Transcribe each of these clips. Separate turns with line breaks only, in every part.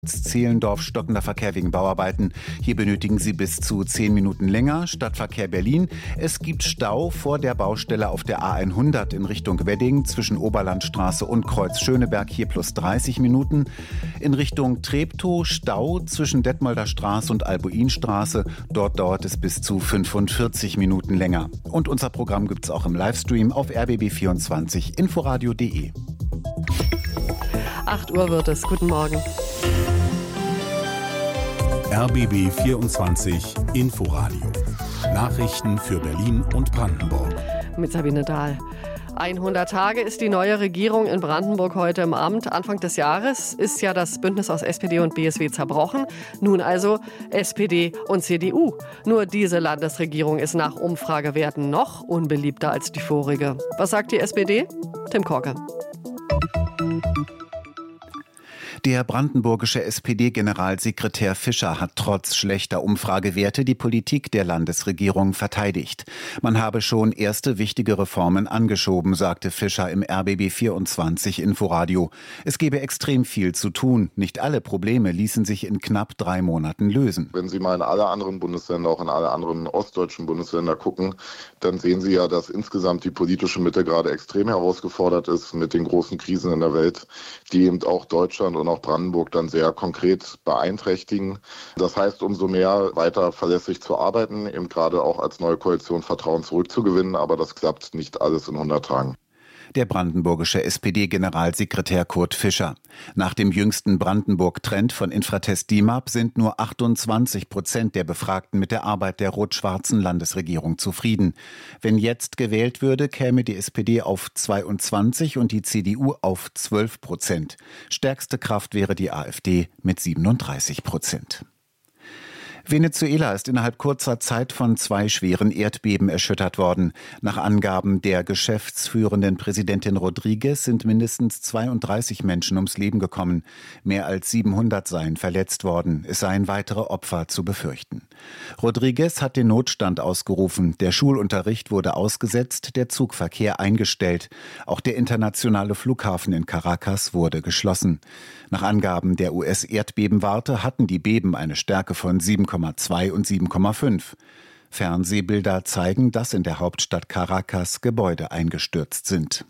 Zehlendorf, stockender Verkehr wegen Bauarbeiten. Hier benötigen Sie bis zu 10 Minuten länger. Stadtverkehr Berlin. Es gibt Stau vor der Baustelle auf der A100 in Richtung Wedding zwischen Oberlandstraße und Kreuz Schöneberg. Hier plus 30 Minuten. In Richtung Treptow Stau zwischen Detmolder Straße und Albuinstraße. Dort dauert es bis zu 45 Minuten länger. Und unser Programm gibt es auch im Livestream auf rbb24 inforadio.de.
8 Uhr wird es. Guten Morgen.
RBB 24 Inforadio. Nachrichten für Berlin und Brandenburg.
Mit Sabine Dahl. 100 Tage ist die neue Regierung in Brandenburg heute im Amt. Anfang des Jahres ist ja das Bündnis aus SPD und BSW zerbrochen. Nun also SPD und CDU. Nur diese Landesregierung ist nach Umfragewerten noch unbeliebter als die vorige. Was sagt die SPD? Tim Korke.
Der brandenburgische SPD-Generalsekretär Fischer hat trotz schlechter Umfragewerte die Politik der Landesregierung verteidigt. Man habe schon erste wichtige Reformen angeschoben, sagte Fischer im RBB 24 Inforadio. Es gebe extrem viel zu tun. Nicht alle Probleme ließen sich in knapp 3 Monaten lösen.
Wenn Sie mal in alle anderen Bundesländer, auch in alle anderen ostdeutschen Bundesländer gucken, dann sehen Sie ja, dass insgesamt die politische Mitte gerade extrem herausgefordert ist mit den großen Krisen in der Welt, die eben auch Deutschland und auch Brandenburg dann sehr konkret beeinträchtigen. Das heißt, umso mehr weiter verlässlich zu arbeiten, eben gerade auch als neue Koalition Vertrauen zurückzugewinnen, aber das klappt nicht alles in 100 Tagen.
Der brandenburgische SPD-Generalsekretär Kurt Fischer. Nach dem jüngsten Brandenburg-Trend von Infratest DIMAP sind nur 28% der Befragten mit der Arbeit der rot-schwarzen Landesregierung zufrieden. Wenn jetzt gewählt würde, käme die SPD auf 22 und die CDU auf 12%. Stärkste Kraft wäre die AfD mit 37%. Venezuela ist innerhalb kurzer Zeit von 2 schweren Erdbeben erschüttert worden. Nach Angaben der geschäftsführenden Präsidentin Rodriguez sind mindestens 32 Menschen ums Leben gekommen. Mehr als 700 seien verletzt worden. Es seien weitere Opfer zu befürchten. Rodriguez hat den Notstand ausgerufen. Der Schulunterricht wurde ausgesetzt, der Zugverkehr eingestellt. Auch der internationale Flughafen in Caracas wurde geschlossen. Nach Angaben der US-Erdbebenwarte hatten die Beben eine Stärke von 7,2 und 7,5. Fernsehbilder zeigen, dass in der Hauptstadt Caracas Gebäude eingestürzt sind.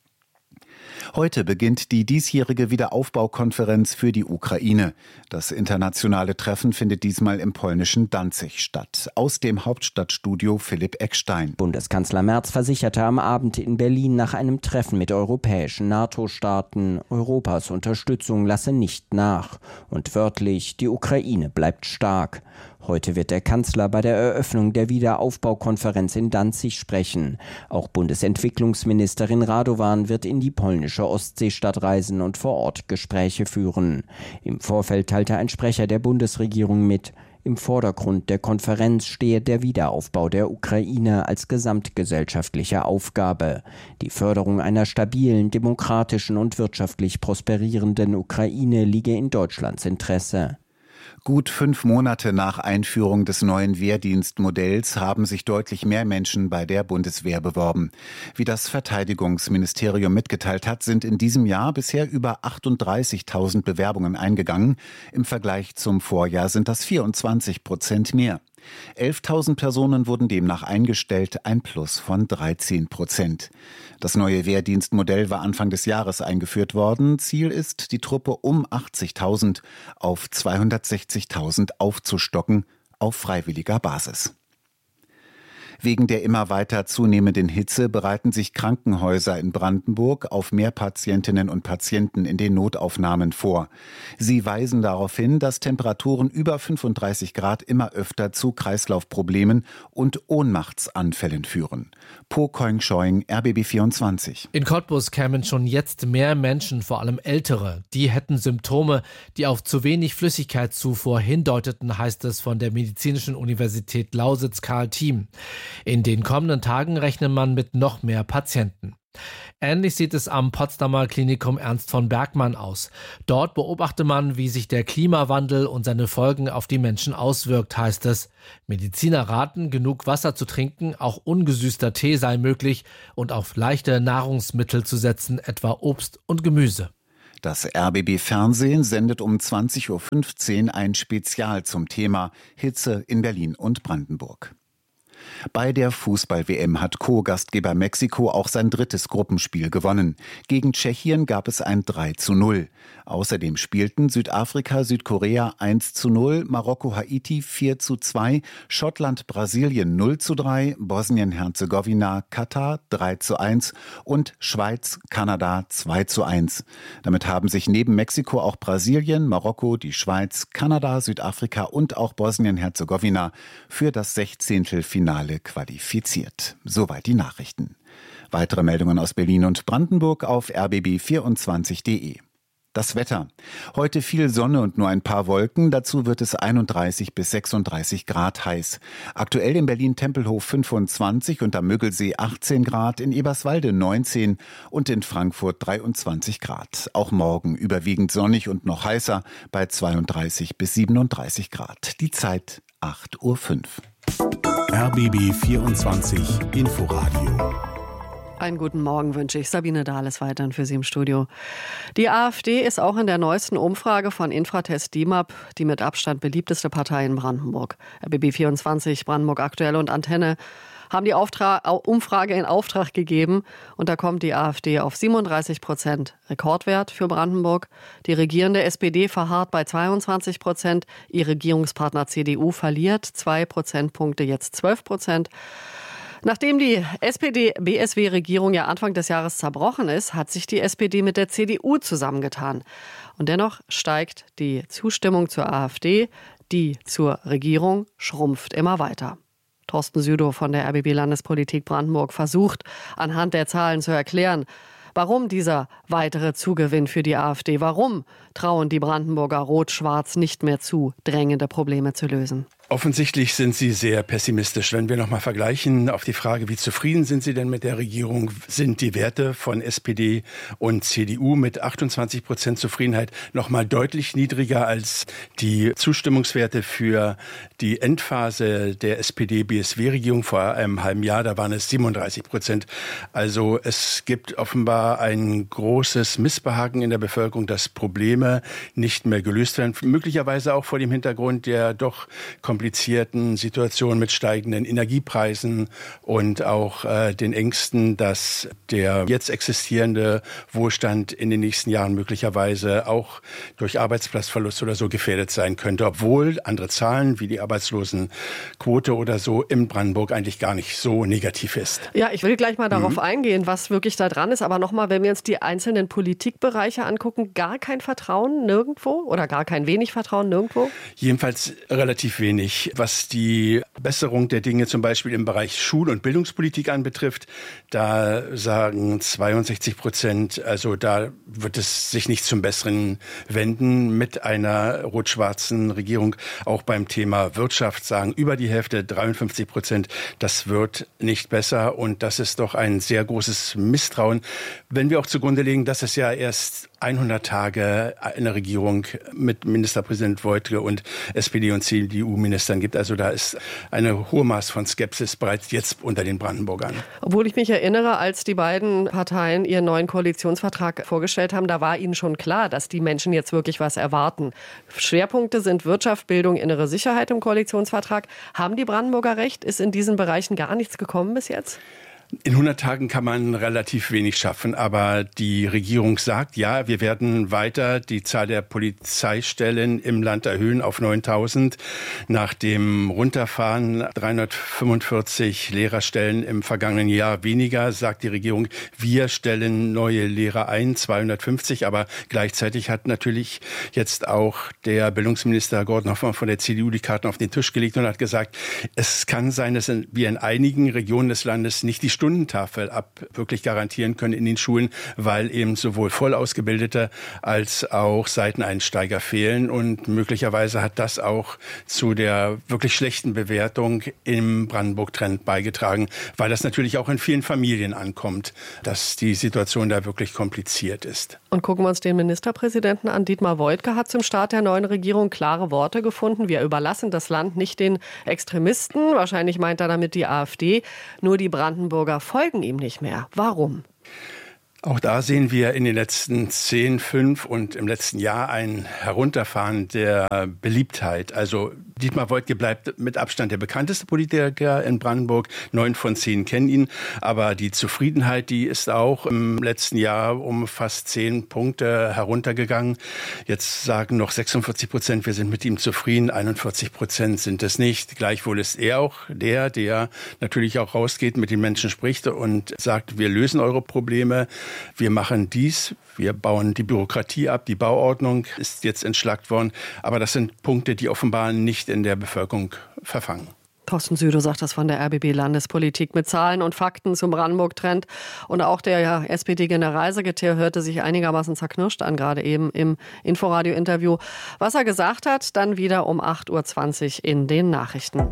Heute beginnt die diesjährige Wiederaufbaukonferenz für die Ukraine. Das internationale Treffen findet diesmal im polnischen Danzig statt. Aus dem Hauptstadtstudio Philipp Eckstein.
Bundeskanzler Merz versicherte am Abend in Berlin nach einem Treffen mit europäischen NATO-Staaten, Europas Unterstützung lasse nicht nach. Und wörtlich, die Ukraine bleibt stark. Heute wird der Kanzler bei der Eröffnung der Wiederaufbaukonferenz in Danzig sprechen. Auch Bundesentwicklungsministerin Radovan wird in die polnische Ostseestadt reisen und vor Ort Gespräche führen. Im Vorfeld teilte ein Sprecher der Bundesregierung mit, im Vordergrund der Konferenz stehe der Wiederaufbau der Ukraine als gesamtgesellschaftliche Aufgabe. Die Förderung einer stabilen, demokratischen und wirtschaftlich prosperierenden Ukraine liege in Deutschlands Interesse.
Gut 5 Monate nach Einführung des neuen Wehrdienstmodells haben sich deutlich mehr Menschen bei der Bundeswehr beworben. Wie das Verteidigungsministerium mitgeteilt hat, sind in diesem Jahr bisher über 38.000 Bewerbungen eingegangen. Im Vergleich zum Vorjahr sind das 24% mehr. 11.000 Personen wurden demnach eingestellt, ein Plus von 13%. Das neue Wehrdienstmodell war Anfang des Jahres eingeführt worden. Ziel ist, die Truppe um 80.000 auf 260.000 aufzustocken, auf freiwilliger Basis. Wegen der immer weiter zunehmenden Hitze bereiten sich Krankenhäuser in Brandenburg auf mehr Patientinnen und Patienten in den Notaufnahmen vor. Sie weisen darauf hin, dass Temperaturen über 35 Grad immer öfter zu Kreislaufproblemen und Ohnmachtsanfällen führen. Po Koing-Schoing, RBB 24.
In Cottbus kämen schon jetzt mehr Menschen, vor allem Ältere. Die hätten Symptome, die auf zu wenig Flüssigkeitszufuhr hindeuteten, heißt es von der Medizinischen Universität Lausitz Karl Thiem. In den kommenden Tagen rechnet man mit noch mehr Patienten. Ähnlich sieht es am Potsdamer Klinikum Ernst von Bergmann aus. Dort beobachte man, wie sich der Klimawandel und seine Folgen auf die Menschen auswirkt, heißt es. Mediziner raten, genug Wasser zu trinken, auch ungesüßter Tee sei möglich und auf leichte Nahrungsmittel zu setzen, etwa Obst und Gemüse.
Das RBB Fernsehen sendet um 20:15 Uhr ein Spezial zum Thema Hitze in Berlin und Brandenburg. Bei der Fußball-WM hat Co-Gastgeber Mexiko auch sein drittes Gruppenspiel gewonnen. Gegen Tschechien gab es ein 3:0. Außerdem spielten Südafrika, Südkorea 1:0, Marokko, Haiti 4:2, Schottland, Brasilien 0:3, Bosnien-Herzegowina, Katar 3:1 und Schweiz, Kanada 2:1. Damit haben sich neben Mexiko auch Brasilien, Marokko, die Schweiz, Kanada, Südafrika und auch Bosnien-Herzegowina für das 16. Finale qualifiziert. Soweit die Nachrichten. Weitere Meldungen aus Berlin und Brandenburg auf rbb24.de. Das Wetter. Heute viel Sonne und nur ein paar Wolken. Dazu wird es 31 bis 36 Grad heiß. Aktuell in Berlin-Tempelhof 25 und am Müggelsee 18 Grad, in Eberswalde 19 und in Frankfurt 23 Grad. Auch morgen überwiegend sonnig und noch heißer bei 32 bis 37 Grad. Die Zeit 8:05 Uhr.
RBB 24 Inforadio.
Einen guten Morgen wünsche ich. Sabine Dahles weiterhin für Sie im Studio. Die AfD ist auch in der neuesten Umfrage von Infratest DIMAP die mit Abstand beliebteste Partei in Brandenburg. RBB 24, Brandenburg Aktuell und Antenne haben die Umfrage in Auftrag gegeben. Und da kommt die AfD auf 37%, Rekordwert für Brandenburg. Die regierende SPD verharrt bei 22%. Ihr Regierungspartner CDU verliert 2 Prozentpunkte, jetzt 12%. Nachdem die SPD-BSW-Regierung ja Anfang des Jahres zerbrochen ist, hat sich die SPD mit der CDU zusammengetan. Und dennoch steigt die Zustimmung zur AfD, die zur Regierung schrumpft immer weiter. Thorsten Südow von der RBB Landespolitik Brandenburg versucht, anhand der Zahlen zu erklären, warum dieser weitere Zugewinn für die AfD, warum trauen die Brandenburger Rot-Schwarz nicht mehr zu, drängende Probleme zu lösen.
Offensichtlich sind Sie sehr pessimistisch. Wenn wir noch mal vergleichen auf die Frage, wie zufrieden sind Sie denn mit der Regierung, sind die Werte von SPD und CDU mit 28% Zufriedenheit noch mal deutlich niedriger als die Zustimmungswerte für die Endphase der SPD-BSW-Regierung vor einem halben Jahr. Da waren es 37%. Also es gibt offenbar ein großes Missbehagen in der Bevölkerung, dass Probleme nicht mehr gelöst werden. Möglicherweise auch vor dem Hintergrund der doch komplizierten Situation mit steigenden Energiepreisen und auch den Ängsten, dass der jetzt existierende Wohlstand in den nächsten Jahren möglicherweise auch durch Arbeitsplatzverlust oder so gefährdet sein könnte, obwohl andere Zahlen wie die Arbeitslosenquote oder so in Brandenburg eigentlich gar nicht so negativ ist.
Ja, ich will gleich mal darauf eingehen, was wirklich da dran ist. Aber nochmal, wenn wir uns die einzelnen Politikbereiche angucken, gar kein Vertrauen nirgendwo oder gar kein wenig Vertrauen nirgendwo? Jedenfalls
relativ wenig. Was die Besserung der Dinge zum Beispiel im Bereich Schul- und Bildungspolitik anbetrifft, da sagen 62%, also da wird es sich nicht zum Besseren wenden mit einer rot-schwarzen Regierung. Auch beim Thema Wirtschaft sagen über die Hälfte, 53%, das wird nicht besser. Und das ist doch ein sehr großes Misstrauen, wenn wir auch zugrunde legen, dass es ja erst 100 Tage eine Regierung mit Ministerpräsident Woidke und SPD- und CDU-Ministern gibt. Also da ist eine hohe Maß von Skepsis bereits jetzt unter den Brandenburgern.
Obwohl ich mich erinnere, als die beiden Parteien ihren neuen Koalitionsvertrag vorgestellt haben, da war ihnen schon klar, dass die Menschen jetzt wirklich was erwarten. Schwerpunkte sind Wirtschaft, Bildung, innere Sicherheit im Koalitionsvertrag. Haben die Brandenburger recht? Ist in diesen Bereichen gar nichts gekommen bis jetzt?
In 100 Tagen kann man relativ wenig schaffen, aber die Regierung sagt, ja, wir werden weiter die Zahl der Polizeistellen im Land erhöhen auf 9.000. Nach dem Runterfahren 345 Lehrerstellen im vergangenen Jahr weniger, sagt die Regierung, wir stellen neue Lehrer ein, 250. Aber gleichzeitig hat natürlich jetzt auch der Bildungsminister Gordon Hoffmann von der CDU die Karten auf den Tisch gelegt und hat gesagt, es kann sein, dass wir in einigen Regionen des Landes nicht die Stundentafel wirklich garantieren können in den Schulen, weil eben sowohl voll ausgebildete als auch Seiteneinsteiger fehlen. Und möglicherweise hat das auch zu der wirklich schlechten Bewertung im Brandenburg-Trend beigetragen, weil das natürlich auch in vielen Familien ankommt, dass die Situation da wirklich kompliziert ist.
Und gucken wir uns den Ministerpräsidenten an. Dietmar Woidke hat zum Start der neuen Regierung klare Worte gefunden. Wir überlassen das Land nicht den Extremisten. Wahrscheinlich meint er damit die AfD. Nur die Brandenburger folgen ihm nicht mehr. Warum?
Auch da sehen wir in den letzten 10, 5 und im letzten Jahr ein Herunterfahren der Beliebtheit. Also Dietmar Woidke bleibt mit Abstand der bekannteste Politiker in Brandenburg. 9 von 10 kennen ihn. Aber die Zufriedenheit, die ist auch im letzten Jahr um fast 10 Punkte heruntergegangen. Jetzt sagen noch 46%, wir sind mit ihm zufrieden. 41% sind es nicht. Gleichwohl ist er auch der natürlich auch rausgeht, mit den Menschen spricht und sagt, wir lösen eure Probleme. Wir machen dies, wir bauen die Bürokratie ab, die Bauordnung ist jetzt entschlackt worden. Aber das sind Punkte, die offenbar nicht in der Bevölkerung verfangen.
Thorsten Südow sagt das von der RBB Landespolitik mit Zahlen und Fakten zum Brandenburg-Trend. Und auch der SPD-Generalsekretär hörte sich einigermaßen zerknirscht an, gerade eben im Inforadio-Interview. Was er gesagt hat, dann wieder um 8.20 Uhr in den Nachrichten.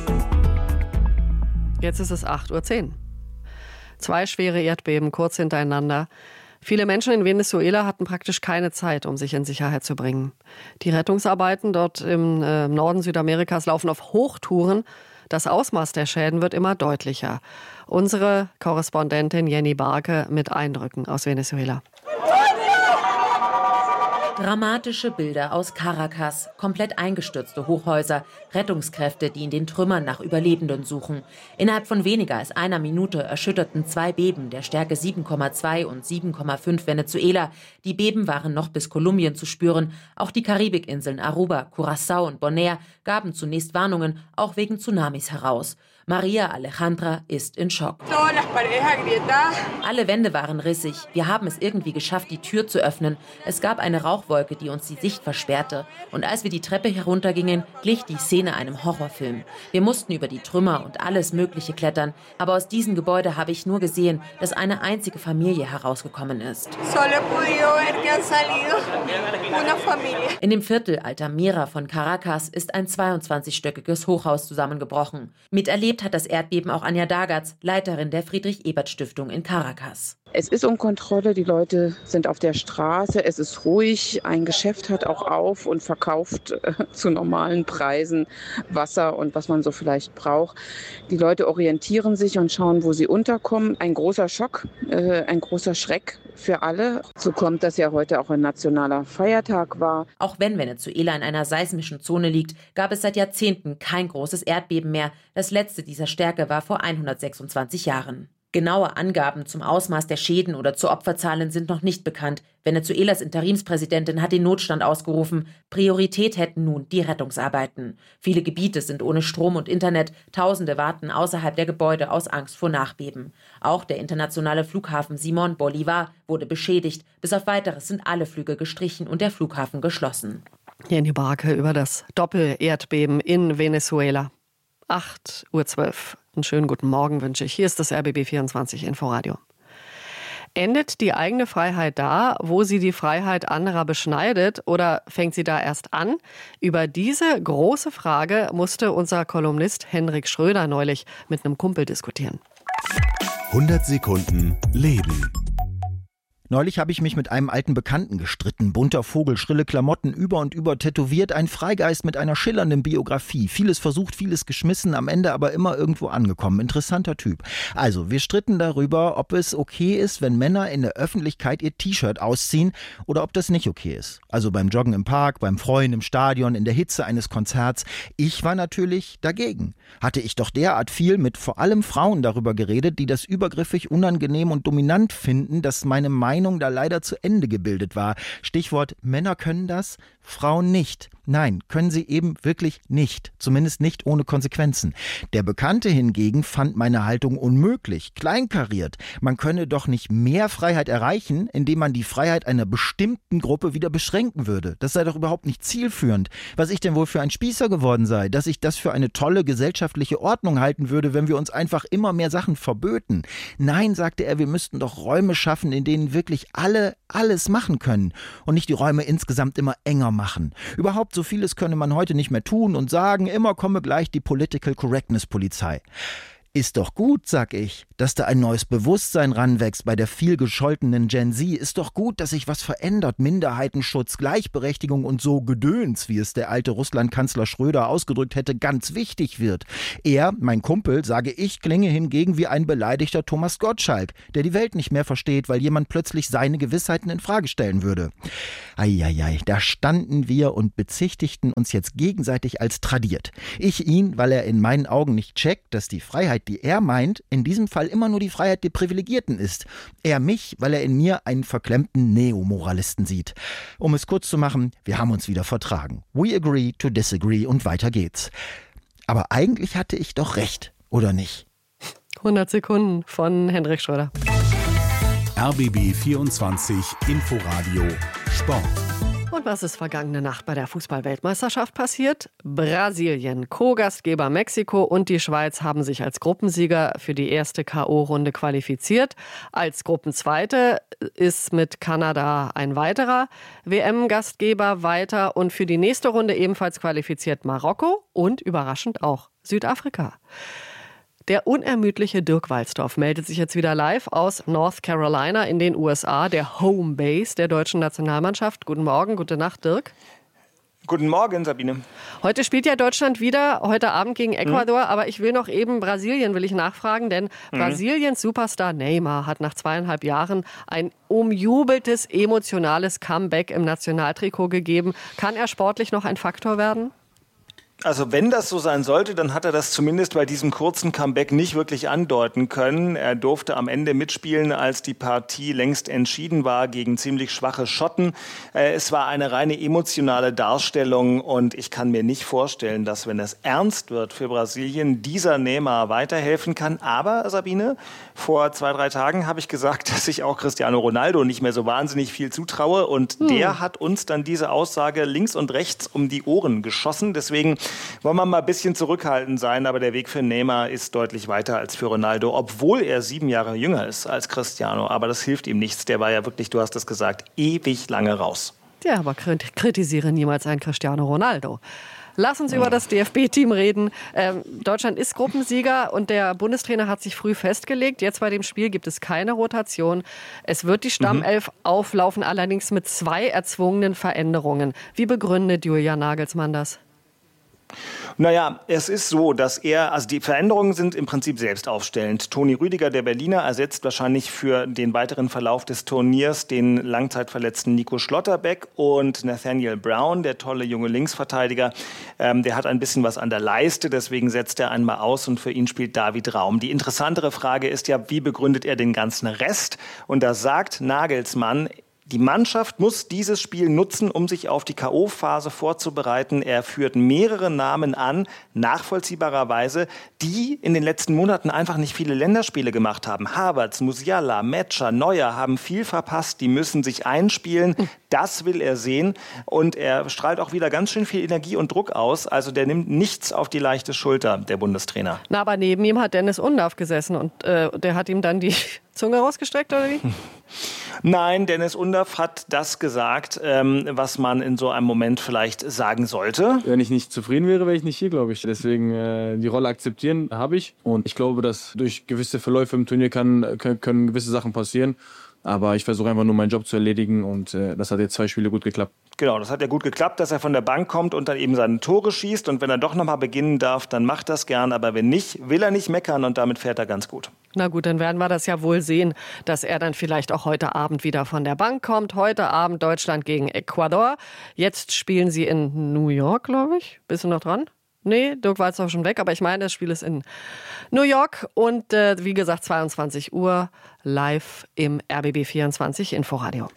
Jetzt ist es 8.10 Uhr. 2 schwere Erdbeben kurz hintereinander. Viele Menschen in Venezuela hatten praktisch keine Zeit, um sich in Sicherheit zu bringen. Die Rettungsarbeiten dort im Norden Südamerikas laufen auf Hochtouren. Das Ausmaß der Schäden wird immer deutlicher. Unsere Korrespondentin Jenny Barke mit Eindrücken aus Venezuela.
Dramatische Bilder aus Caracas, komplett eingestürzte Hochhäuser, Rettungskräfte, die in den Trümmern nach Überlebenden suchen. Innerhalb von weniger als einer Minute erschütterten 2 Beben der Stärke 7,2 und 7,5 Venezuela. Die Beben waren noch bis Kolumbien zu spüren. Auch die Karibikinseln Aruba, Curaçao und Bonaire gaben zunächst Warnungen, auch wegen Tsunamis heraus. Maria Alejandra ist in Schock. Alle Wände waren rissig. Wir haben es irgendwie geschafft, die Tür zu öffnen. Es gab eine Rauchwolke, die uns die Sicht versperrte. Und als wir die Treppe heruntergingen, glich die Szene einem Horrorfilm. Wir mussten über die Trümmer und alles Mögliche klettern. Aber aus diesem Gebäude habe ich nur gesehen, dass eine einzige Familie herausgekommen ist. In dem Viertel Altamira von Caracas ist ein 22-stöckiges Hochhaus zusammengebrochen. Miterlebt hat das Erdbeben auch Anja Dagatz, Leiterin der Friedrich-Ebert-Stiftung in Caracas.
Es ist um Kontrolle, die Leute sind auf der Straße, es ist ruhig, ein Geschäft hat auch auf und verkauft zu normalen Preisen Wasser und was man so vielleicht braucht. Die Leute orientieren sich und schauen, wo sie unterkommen. Ein großer Schock, ein großer Schreck für alle. So kommt, dass ja heute auch ein nationaler Feiertag war.
Auch wenn Venezuela in einer seismischen Zone liegt, gab es seit Jahrzehnten kein großes Erdbeben mehr. Das letzte dieser Stärke war vor 126 Jahren. Genaue Angaben zum Ausmaß der Schäden oder zu Opferzahlen sind noch nicht bekannt. Venezuelas Interimspräsidentin hat den Notstand ausgerufen. Priorität hätten nun die Rettungsarbeiten. Viele Gebiete sind ohne Strom und Internet. Tausende warten außerhalb der Gebäude aus Angst vor Nachbeben. Auch der internationale Flughafen Simón Bolívar wurde beschädigt. Bis auf Weiteres sind alle Flüge gestrichen und der Flughafen geschlossen.
Jenny Barke über das Doppel-Erdbeben in Venezuela. 8.12 Uhr. Einen schönen guten Morgen wünsche ich. Hier ist das RBB 24 Inforadio. Endet die eigene Freiheit da, wo sie die Freiheit anderer beschneidet, oder fängt sie da erst an? Über diese große Frage musste unser Kolumnist Henrik Schröder neulich mit einem Kumpel diskutieren.
100 Sekunden Leben.
Neulich habe ich mich mit einem alten Bekannten gestritten. Bunter Vogel, schrille Klamotten, über und über tätowiert, ein Freigeist mit einer schillernden Biografie. Vieles versucht, vieles geschmissen, am Ende aber immer irgendwo angekommen. Interessanter Typ. Also, wir stritten darüber, ob es okay ist, wenn Männer in der Öffentlichkeit ihr T-Shirt ausziehen oder ob das nicht okay ist. Also beim Joggen im Park, beim Freuen im Stadion, in der Hitze eines Konzerts. Ich war natürlich dagegen. Hatte ich doch derart viel mit vor allem Frauen darüber geredet, die das übergriffig, unangenehm und dominant finden, dass meine Meinung da leider zu Ende gebildet war. Stichwort, Männer können das, Frauen nicht. Nein, können sie eben wirklich nicht. Zumindest nicht ohne Konsequenzen. Der Bekannte hingegen fand meine Haltung unmöglich, kleinkariert. Man könne doch nicht mehr Freiheit erreichen, indem man die Freiheit einer bestimmten Gruppe wieder beschränken würde. Das sei doch überhaupt nicht zielführend. Was ich denn wohl für ein Spießer geworden sei, dass ich das für eine tolle gesellschaftliche Ordnung halten würde, wenn wir uns einfach immer mehr Sachen verböten. Nein, sagte er, wir müssten doch Räume schaffen, in denen wirklich alle alles machen können und nicht die Räume insgesamt immer enger machen. Überhaupt so vieles könne man heute nicht mehr tun und sagen, immer komme gleich die Political Correctness Polizei. Ist doch gut, sag ich, dass da ein neues Bewusstsein ranwächst bei der viel gescholtenen Gen Z. Ist doch gut, dass sich was verändert. Minderheitenschutz, Gleichberechtigung und so Gedöns, wie es der alte Russlandkanzler Schröder ausgedrückt hätte, ganz wichtig wird. Er, mein Kumpel, sage ich, klinge hingegen wie ein beleidigter Thomas Gottschalk, der die Welt nicht mehr versteht, weil jemand plötzlich seine Gewissheiten in Frage stellen würde. Eieiei, da standen wir und bezichtigten uns jetzt gegenseitig als tradiert. Ich ihn, weil er in meinen Augen nicht checkt, dass die Freiheit, die er meint, in diesem Fall immer nur die Freiheit der Privilegierten ist. Er mich, weil er in mir einen verklemmten Neomoralisten sieht. Um es kurz zu machen, wir haben uns wieder vertragen. We agree to disagree und weiter geht's. Aber eigentlich hatte ich doch recht, oder nicht?
100 Sekunden von Hendrik Schröder.
RBB 24 Inforadio Sport.
Und was ist vergangene Nacht bei der Fußball-Weltmeisterschaft passiert? Brasilien, Co-Gastgeber Mexiko und die Schweiz haben sich als Gruppensieger für die erste K.O.-Runde qualifiziert. Als Gruppenzweite ist mit Kanada ein weiterer WM-Gastgeber weiter und für die nächste Runde ebenfalls qualifiziert Marokko und überraschend auch Südafrika. Der unermüdliche Dirk Walzdorf meldet sich jetzt wieder live aus North Carolina in den USA, der Homebase der deutschen Nationalmannschaft. Guten Morgen, gute Nacht, Dirk.
Guten Morgen, Sabine.
Heute spielt ja Deutschland wieder, heute Abend gegen Ecuador, aber ich will noch eben Brasilien, will ich nachfragen, denn Brasiliens Superstar Neymar hat nach 2,5 Jahren ein umjubeltes, emotionales Comeback im Nationaltrikot gegeben. Kann er sportlich noch ein Faktor werden?
Also wenn das so sein sollte, dann hat er das zumindest bei diesem kurzen Comeback nicht wirklich andeuten können. Er durfte am Ende mitspielen, als die Partie längst entschieden war gegen ziemlich schwache Schotten. Es war eine reine emotionale Darstellung und ich kann mir nicht vorstellen, dass, wenn es ernst wird für Brasilien, dieser Neymar weiterhelfen kann. Aber, Sabine, vor 2-3 Tagen habe ich gesagt, dass ich auch Cristiano Ronaldo nicht mehr so wahnsinnig viel zutraue und der hat uns dann diese Aussage links und rechts um die Ohren geschossen. Deswegen wollen wir mal ein bisschen zurückhaltend sein, aber der Weg für Neymar ist deutlich weiter als für Ronaldo, obwohl er 7 Jahre jünger ist als Cristiano. Aber das hilft ihm nichts. Der war ja wirklich, du hast es gesagt, ewig lange raus.
Ja, aber kritisiere niemals einen Cristiano Ronaldo. Lass uns über das DFB-Team reden. Deutschland ist Gruppensieger und der Bundestrainer hat sich früh festgelegt. Jetzt bei dem Spiel gibt es keine Rotation. Es wird die Stammelf auflaufen, allerdings mit 2 erzwungenen Veränderungen. Wie begründet Julian Nagelsmann das?
Naja, es ist so, dass die Veränderungen sind im Prinzip selbst aufstellend. Toni Rüdiger, der Berliner, ersetzt wahrscheinlich für den weiteren Verlauf des Turniers den langzeitverletzten Nico Schlotterbeck und Nathaniel Brown, der tolle junge Linksverteidiger, der hat ein bisschen was an der Leiste, deswegen setzt er einmal aus und für ihn spielt David Raum. Die interessantere Frage ist ja, wie begründet er den ganzen Rest? Und da sagt Nagelsmann, die Mannschaft muss dieses Spiel nutzen, um sich auf die K.O.-Phase vorzubereiten. Er führt mehrere Namen an, nachvollziehbarerweise, die in den letzten Monaten einfach nicht viele Länderspiele gemacht haben. Havertz, Musiala, Metscher, Neuer haben viel verpasst, die müssen sich einspielen. Das will er sehen und er strahlt auch wieder ganz schön viel Energie und Druck aus. Also der nimmt nichts auf die leichte Schulter, der Bundestrainer.
Na, aber neben ihm hat Dennis Undaff gesessen und der hat ihm dann die Zunge rausgestreckt, oder wie?
Nein, Dennis Undaff hat das gesagt, was man in so einem Moment vielleicht sagen sollte.
Wenn ich nicht zufrieden wäre, wäre ich nicht hier, glaube ich. Deswegen die Rolle akzeptieren habe ich. Und ich glaube, dass durch gewisse Verläufe im Turnier können gewisse Sachen passieren. Aber ich versuche einfach nur meinen Job zu erledigen und das hat jetzt 2 Spiele gut geklappt.
Genau, das hat ja gut geklappt, dass er von der Bank kommt und dann eben seine Tore schießt. Und wenn er doch nochmal beginnen darf, dann macht das gern. Aber wenn nicht, will er nicht meckern und damit fährt er ganz gut.
Na gut, dann werden wir das ja wohl sehen, dass er dann vielleicht auch heute Abend wieder von der Bank kommt. Heute Abend Deutschland gegen Ecuador. Jetzt spielen sie in New York, glaube ich. Bist du noch dran? Nee, Dirk war jetzt auch schon weg, aber ich meine, das Spiel ist in New York und wie gesagt 22 Uhr live im RBB 24 Inforadio.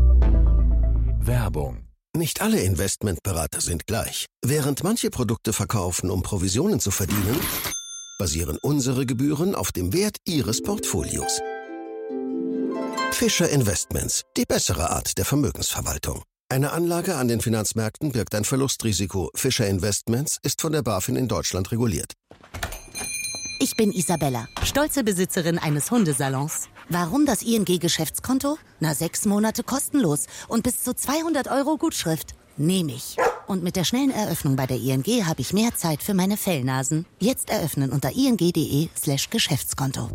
Werbung.
Nicht alle Investmentberater sind gleich. Während manche Produkte verkaufen, um Provisionen zu verdienen, basieren unsere Gebühren auf dem Wert Ihres Portfolios. Fischer Investments, die bessere Art der Vermögensverwaltung. Eine Anlage an den Finanzmärkten birgt ein Verlustrisiko. Fischer Investments ist von der BaFin in Deutschland reguliert.
Ich bin Isabella, stolze Besitzerin eines Hundesalons. Warum das ING-Geschäftskonto? 6 Monate kostenlos und bis zu 200 € Gutschrift. Nehme ich. Und mit der schnellen Eröffnung bei der ING habe ich mehr Zeit für meine Fellnasen. Jetzt eröffnen unter ing.de/Geschäftskonto.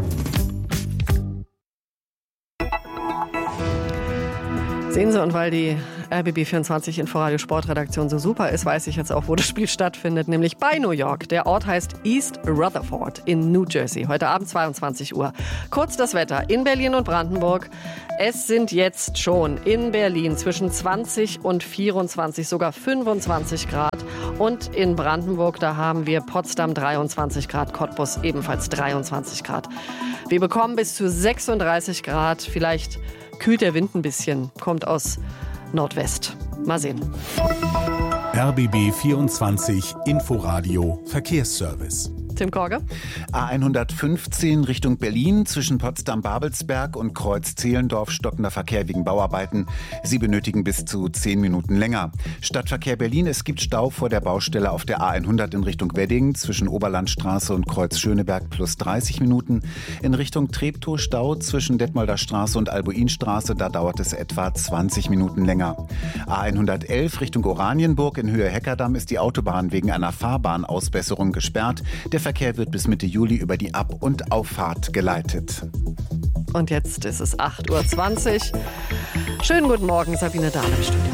Sehen Sie, und weil die RBB24 Inforadio Sportredaktion so super ist, weiß ich jetzt auch, wo das Spiel stattfindet, nämlich bei New York. Der Ort heißt East Rutherford in New Jersey. Heute Abend 22 Uhr. Kurz das Wetter in Berlin und Brandenburg. Es sind jetzt schon in Berlin zwischen 20 und 24, sogar 25 Grad. Und in Brandenburg, da haben wir Potsdam 23 Grad, Cottbus ebenfalls 23 Grad. Wir bekommen bis zu 36 Grad. Vielleicht kühlt der Wind ein bisschen, kommt aus Nordwest. Mal sehen.
RBB 24 Inforadio Verkehrsservice.
Tim Korge.
A115 Richtung Berlin zwischen Potsdam-Babelsberg und Kreuz-Zehlendorf stockender Verkehr wegen Bauarbeiten. Sie benötigen bis zu 10 Minuten länger. Stadtverkehr Berlin, es gibt Stau vor der Baustelle auf der A100 in Richtung Wedding zwischen Oberlandstraße und Kreuz-Schöneberg plus 30 Minuten. In Richtung Treptow Stau zwischen Detmolder Straße und Albuinstraße, da dauert es etwa 20 Minuten länger. A111 Richtung Oranienburg in Höhe Heckerdamm ist die Autobahn wegen einer Fahrbahnausbesserung gesperrt. Der Verkehr wird bis Mitte Juli über die Ab- und Auffahrt geleitet.
Und jetzt ist es 8:20 Uhr. Schönen guten Morgen, Sabine Dahl im Studio.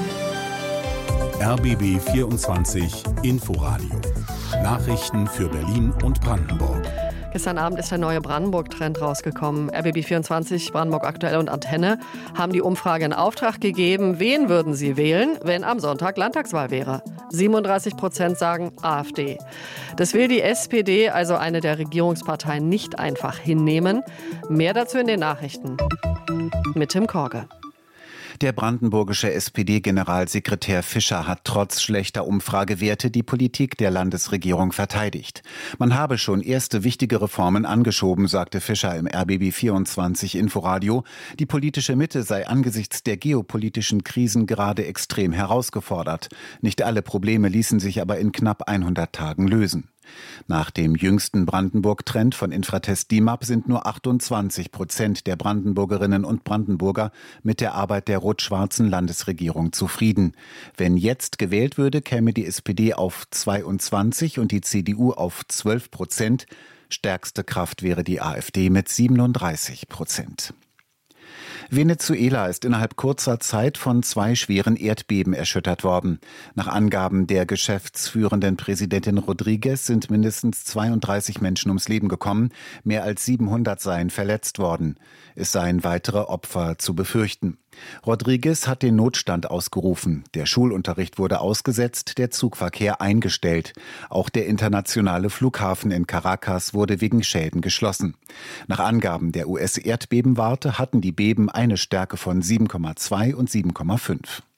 RBB 24 Inforadio. Nachrichten für Berlin und Brandenburg.
Gestern Abend ist der neue Brandenburg-Trend rausgekommen. RBB24, Brandenburg Aktuell und Antenne haben die Umfrage in Auftrag gegeben. Wen würden Sie wählen, wenn am Sonntag Landtagswahl wäre? 37% sagen AfD. Das will die SPD, also eine der Regierungsparteien, nicht einfach hinnehmen. Mehr dazu in den Nachrichten mit Tim Korge.
Der brandenburgische SPD-Generalsekretär Fischer hat trotz schlechter Umfragewerte die Politik der Landesregierung verteidigt. Man habe schon erste wichtige Reformen angeschoben, sagte Fischer im RBB24 Inforadio. Die politische Mitte sei angesichts der geopolitischen Krisen gerade extrem herausgefordert. Nicht alle Probleme ließen sich aber in knapp 100 Tagen lösen. Nach dem jüngsten Brandenburg-Trend von Infratest DIMAP sind nur 28% der Brandenburgerinnen und Brandenburger mit der Arbeit der rot-schwarzen Landesregierung zufrieden. Wenn jetzt gewählt würde, käme die SPD auf 22 und die CDU auf 12%. Stärkste Kraft wäre die AfD mit 37%. Venezuela ist innerhalb kurzer Zeit von 2 schweren Erdbeben erschüttert worden. Nach Angaben der geschäftsführenden Präsidentin Rodriguez sind mindestens 32 Menschen ums Leben gekommen. Mehr als 700 seien verletzt worden. Es seien weitere Opfer zu befürchten. Rodriguez hat den Notstand ausgerufen. Der Schulunterricht wurde ausgesetzt, der Zugverkehr eingestellt. Auch der internationale Flughafen in Caracas wurde wegen Schäden geschlossen. Nach Angaben der US-Erdbebenwarte hatten die Beben eine Stärke von 7,2 und 7,5.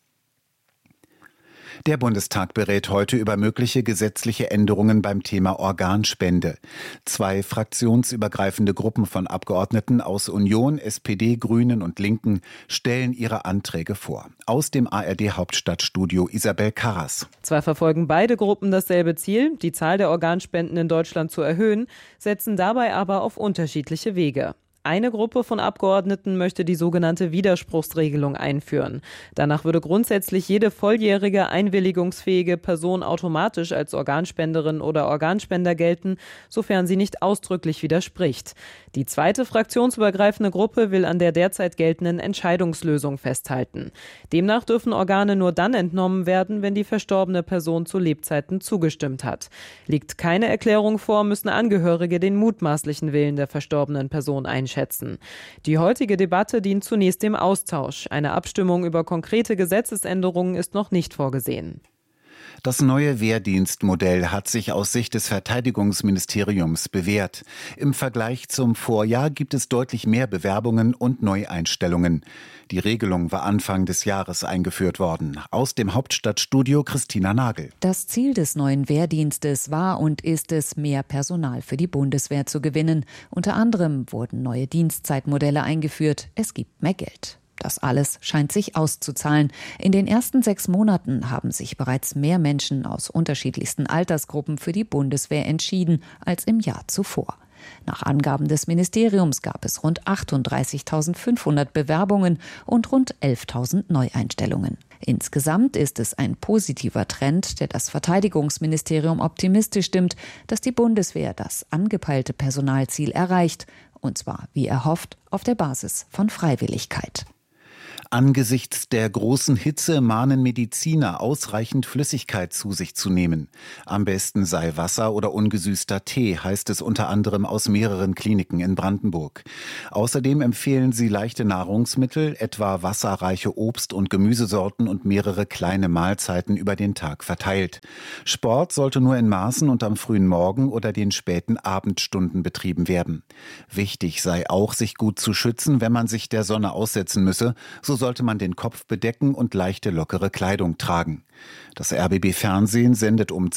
Der Bundestag berät heute über mögliche gesetzliche Änderungen beim Thema Organspende. 2 fraktionsübergreifende Gruppen von Abgeordneten aus Union, SPD, Grünen und Linken stellen ihre Anträge vor. Aus dem ARD-Hauptstadtstudio Isabel Karras.
Zwar verfolgen beide Gruppen dasselbe Ziel, die Zahl der Organspenden in Deutschland zu erhöhen, setzen dabei aber auf unterschiedliche Wege. Eine Gruppe von Abgeordneten möchte die sogenannte Widerspruchsregelung einführen. Danach würde grundsätzlich jede volljährige, einwilligungsfähige Person automatisch als Organspenderin oder Organspender gelten, sofern sie nicht ausdrücklich widerspricht. Die zweite fraktionsübergreifende Gruppe will an der derzeit geltenden Entscheidungslösung festhalten. Demnach dürfen Organe nur dann entnommen werden, wenn die verstorbene Person zu Lebzeiten zugestimmt hat. Liegt keine Erklärung vor, müssen Angehörige den mutmaßlichen Willen der verstorbenen Person einschätzen. Die heutige Debatte dient zunächst dem Austausch. Eine Abstimmung über konkrete Gesetzesänderungen ist noch nicht vorgesehen.
Das neue Wehrdienstmodell hat sich aus Sicht des Verteidigungsministeriums bewährt. Im Vergleich zum Vorjahr gibt es deutlich mehr Bewerbungen und Neueinstellungen. Die Regelung war Anfang des Jahres eingeführt worden. Aus dem Hauptstadtstudio Christina Nagel.
Das Ziel des neuen Wehrdienstes war und ist es, mehr Personal für die Bundeswehr zu gewinnen. Unter anderem wurden neue Dienstzeitmodelle eingeführt. Es gibt mehr Geld. Das alles scheint sich auszuzahlen. In den ersten 6 Monaten haben sich bereits mehr Menschen aus unterschiedlichsten Altersgruppen für die Bundeswehr entschieden als im Jahr zuvor. Nach Angaben des Ministeriums gab es rund 38.500 Bewerbungen und rund 11.000 Neueinstellungen. Insgesamt ist es ein positiver Trend, der das Verteidigungsministerium optimistisch stimmt, dass die Bundeswehr das angepeilte Personalziel erreicht. Und zwar, wie erhofft, auf der Basis von Freiwilligkeit.
Angesichts der großen Hitze mahnen Mediziner, ausreichend Flüssigkeit zu sich zu nehmen. Am besten sei Wasser oder ungesüßter Tee, heißt es unter anderem aus mehreren Kliniken in Brandenburg. Außerdem empfehlen sie leichte Nahrungsmittel, etwa wasserreiche Obst- und Gemüsesorten und mehrere kleine Mahlzeiten über den Tag verteilt. Sport sollte nur in Maßen und am frühen Morgen oder den späten Abendstunden betrieben werden. Wichtig sei auch, sich gut zu schützen, wenn man sich der Sonne aussetzen müsse. So sollte man den Kopf bedecken und leichte, lockere Kleidung tragen. Das RBB Fernsehen sendet um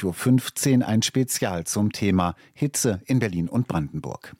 20.15 Uhr ein Spezial zum Thema Hitze in Berlin und Brandenburg.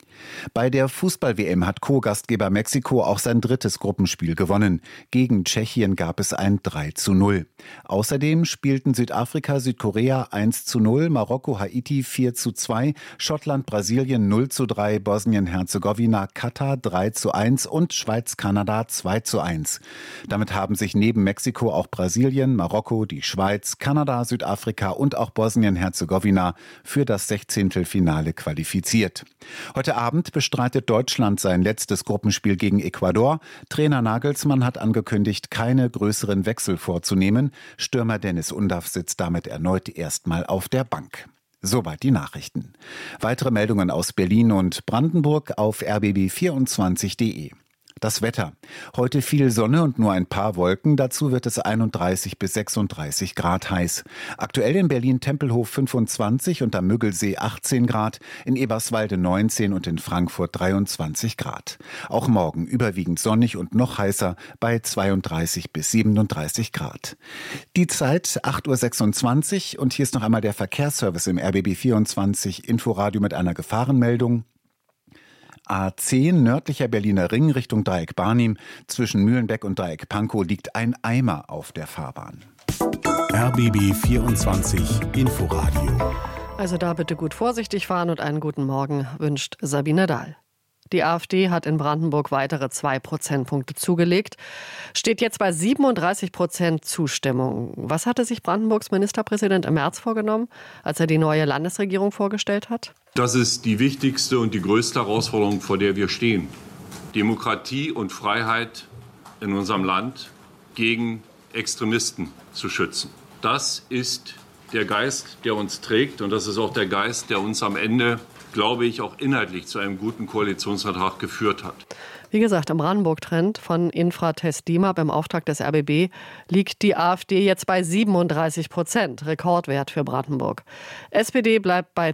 Bei der Fußball-WM hat Co-Gastgeber Mexiko auch sein drittes Gruppenspiel gewonnen. Gegen Tschechien gab es ein 3:0. Außerdem spielten Südafrika, Südkorea 1:0, Marokko, Haiti 4:2, Schottland, Brasilien 0:3, Bosnien-Herzegowina, Katar 3:1 und Schweiz, Kanada 2:1. Damit haben sich neben Mexiko auch Brasilien, Marokko, die Schweiz, Kanada, Südafrika und auch Bosnien-Herzegowina für das 16. qualifiziert. Heute Abend bestreitet Deutschland sein letztes Gruppenspiel gegen Ecuador. Trainer Nagelsmann hat angekündigt, keine größeren Wechsel vorzunehmen. Stürmer Dennis Undaff sitzt damit erneut erstmal auf der Bank. Soweit die Nachrichten. Weitere Meldungen aus Berlin und Brandenburg auf rbb24.de. Das Wetter. Heute viel Sonne und nur ein paar Wolken. Dazu wird es 31 bis 36 Grad heiß. Aktuell in Berlin-Tempelhof 25 und am Müggelsee 18 Grad, in Eberswalde 19 und in Frankfurt 23 Grad. Auch morgen überwiegend sonnig und noch heißer bei 32 bis 37 Grad. Die Zeit 8.26 Uhr und hier ist noch einmal der Verkehrsservice im RBB24 Inforadio mit einer Gefahrenmeldung. A10 nördlicher Berliner Ring Richtung Dreieck Barnim. Zwischen Mühlenbeck und Dreieck Pankow liegt ein Eimer auf der Fahrbahn.
RBB 24 Inforadio.
Also da bitte gut vorsichtig fahren und einen guten Morgen wünscht Sabine Dahl. Die AfD hat in Brandenburg weitere 2 Prozentpunkte zugelegt, steht jetzt bei 37% Zustimmung. Was hatte sich Brandenburgs Ministerpräsident im März vorgenommen, als er die neue Landesregierung vorgestellt hat?
Das ist die wichtigste und die größte Herausforderung, vor der wir stehen. Demokratie und Freiheit in unserem Land gegen Extremisten zu schützen. Das ist der Geist, der uns trägt, und das ist auch der Geist, der uns am Ende, glaube ich, auch inhaltlich zu einem guten Koalitionsvertrag geführt hat.
Wie gesagt, im Brandenburg-Trend von Infratest DIMAP im Auftrag des RBB liegt die AfD jetzt bei 37%, Rekordwert für Brandenburg. SPD bleibt bei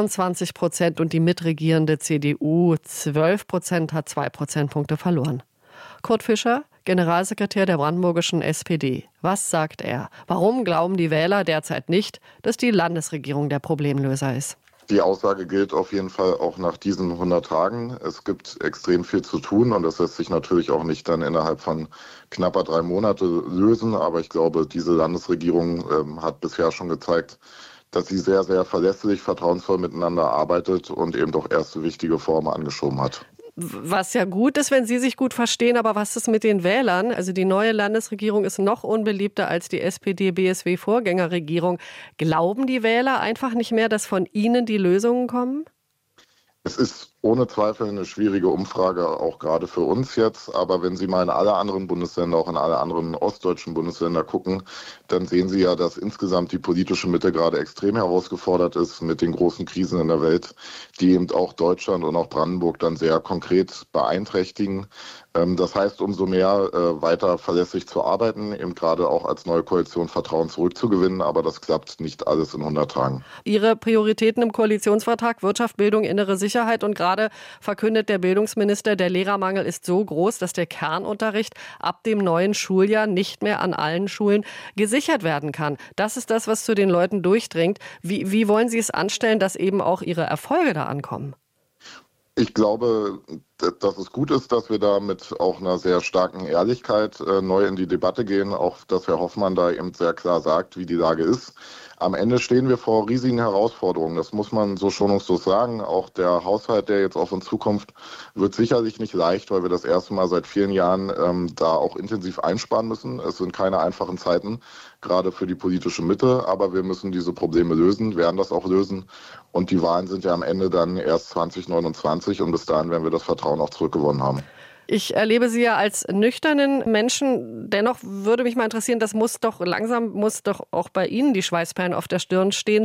22% und die mitregierende CDU 12% hat 2 Prozentpunkte verloren. Kurt Fischer, Generalsekretär der brandenburgischen SPD. Was sagt er? Warum glauben die Wähler derzeit nicht, dass die Landesregierung der Problemlöser ist?
Die Aussage gilt auf jeden Fall auch nach diesen 100 Tagen. Es gibt extrem viel zu tun und das lässt sich natürlich auch nicht dann innerhalb von knapper 3 Monate lösen. Aber ich glaube, diese Landesregierung hat bisher schon gezeigt, dass sie sehr, sehr verlässlich, vertrauensvoll miteinander arbeitet und eben doch erste wichtige Reformen angeschoben hat.
Was ja gut ist, wenn Sie sich gut verstehen, aber was ist mit den Wählern? Also die neue Landesregierung ist noch unbeliebter als die SPD-BSW-Vorgängerregierung. Glauben die Wähler einfach nicht mehr, dass von Ihnen die Lösungen kommen?
Es ist ohne Zweifel eine schwierige Umfrage, auch gerade für uns jetzt. Aber wenn Sie mal in alle anderen Bundesländer, auch in alle anderen ostdeutschen Bundesländer gucken, dann sehen Sie ja, dass insgesamt die politische Mitte gerade extrem herausgefordert ist mit den großen Krisen in der Welt, die eben auch Deutschland und auch Brandenburg dann sehr konkret beeinträchtigen. Das heißt, umso mehr weiter verlässlich zu arbeiten, eben gerade auch als neue Koalition Vertrauen zurückzugewinnen. Aber das klappt nicht alles in 100 Tagen.
Ihre Prioritäten im Koalitionsvertrag, Wirtschaft, Bildung, innere Sicherheit, und gerade verkündet der Bildungsminister, der Lehrermangel ist so groß, dass der Kernunterricht ab dem neuen Schuljahr nicht mehr an allen Schulen gesichert werden kann. Das ist das, was zu den Leuten durchdringt. Wie wollen Sie es anstellen, dass eben auch Ihre Erfolge da ankommen?
Ich glaube, dass es gut ist, dass wir da mit auch einer sehr starken Ehrlichkeit neu in die Debatte gehen, auch dass Herr Hoffmann da eben sehr klar sagt, wie die Lage ist. Am Ende stehen wir vor riesigen Herausforderungen, das muss man so schonungslos sagen. Auch der Haushalt, der jetzt auf uns zukommt, wird sicherlich nicht leicht, weil wir das erste Mal seit vielen Jahren da auch intensiv einsparen müssen. Es sind keine einfachen Zeiten, gerade für die politische Mitte, aber wir müssen diese Probleme lösen, werden das auch lösen. Und die Wahlen sind ja am Ende dann erst 2029 und bis dahin werden wir das Vertrauen auch zurückgewonnen haben.
Ich erlebe Sie ja als nüchternen Menschen. Dennoch würde mich mal interessieren, das muss doch auch bei Ihnen die Schweißperlen auf der Stirn stehen.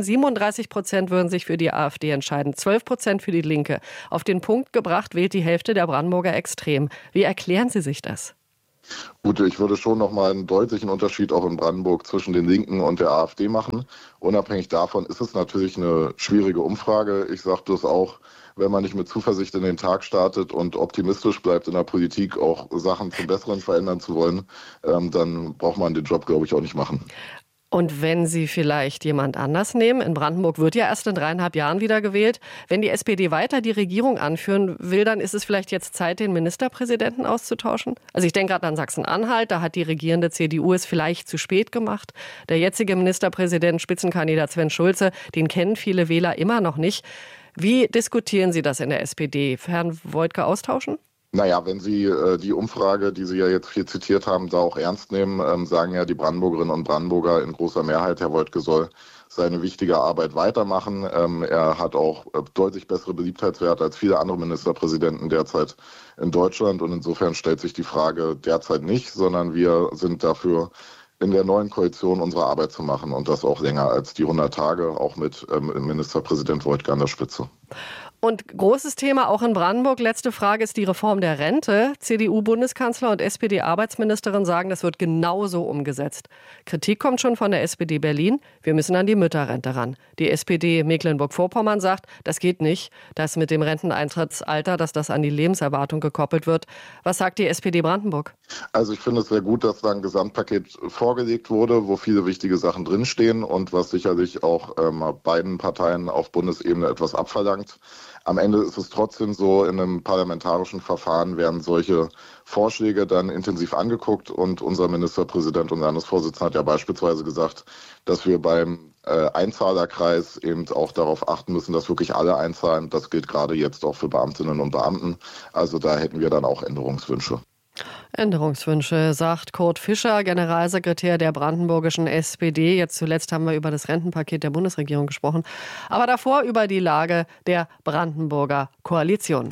37% würden sich für die AfD entscheiden, 12% für die Linke. Auf den Punkt gebracht wählt die Hälfte der Brandenburger extrem. Wie erklären Sie sich das?
Gut, ich würde schon noch mal einen deutlichen Unterschied auch in Brandenburg zwischen den Linken und der AfD machen. Unabhängig davon ist es natürlich eine schwierige Umfrage. Ich sage das auch, wenn man nicht mit Zuversicht in den Tag startet und optimistisch bleibt in der Politik, auch Sachen zum Besseren verändern zu wollen, dann braucht man den Job, glaube ich, auch nicht machen.
Und wenn Sie vielleicht jemand anders nehmen, in Brandenburg wird ja erst in 3,5 Jahren wieder gewählt, wenn die SPD weiter die Regierung anführen will, dann ist es vielleicht jetzt Zeit, den Ministerpräsidenten auszutauschen? Also ich denke gerade an Sachsen-Anhalt, da hat die regierende CDU es vielleicht zu spät gemacht. Der jetzige Ministerpräsident, Spitzenkandidat Sven Schulze, den kennen viele Wähler immer noch nicht. Wie diskutieren Sie das in der SPD? Herrn Woidke austauschen?
Naja, wenn Sie die Umfrage, die Sie ja jetzt hier zitiert haben, da auch ernst nehmen, sagen ja die Brandenburgerinnen und Brandenburger in großer Mehrheit, Herr Woidke soll seine wichtige Arbeit weitermachen. Er hat auch deutlich bessere Beliebtheitswerte als viele andere Ministerpräsidenten derzeit in Deutschland. Und insofern stellt sich die Frage derzeit nicht, sondern wir sind dafür, in der neuen Koalition unsere Arbeit zu machen und das auch länger als die 100 Tage, auch mit Ministerpräsident Woidke an der Spitze.
Und großes Thema auch in Brandenburg, letzte Frage, ist die Reform der Rente. CDU-Bundeskanzler und SPD-Arbeitsministerin sagen, das wird genauso umgesetzt. Kritik kommt schon von der SPD Berlin. Wir müssen an die Mütterrente ran. Die SPD Mecklenburg-Vorpommern sagt, das geht nicht, dass mit dem Renteneintrittsalter, dass das an die Lebenserwartung gekoppelt wird. Was sagt die SPD Brandenburg?
Also ich finde es sehr gut, dass da ein Gesamtpaket vorgelegt wurde, wo viele wichtige Sachen drinstehen und was sicherlich auch beiden Parteien auf Bundesebene etwas abverlangt. Am Ende ist es trotzdem so, in einem parlamentarischen Verfahren werden solche Vorschläge dann intensiv angeguckt und unser Ministerpräsident und Landesvorsitzender hat ja beispielsweise gesagt, dass wir beim Einzahlerkreis eben auch darauf achten müssen, dass wirklich alle einzahlen. Das gilt gerade jetzt auch für Beamtinnen und Beamten. Also da hätten wir dann auch Änderungswünsche.
Änderungswünsche, sagt Kurt Fischer, Generalsekretär der brandenburgischen SPD. Jetzt zuletzt haben wir über das Rentenpaket der Bundesregierung gesprochen, aber davor über die Lage der Brandenburger Koalition.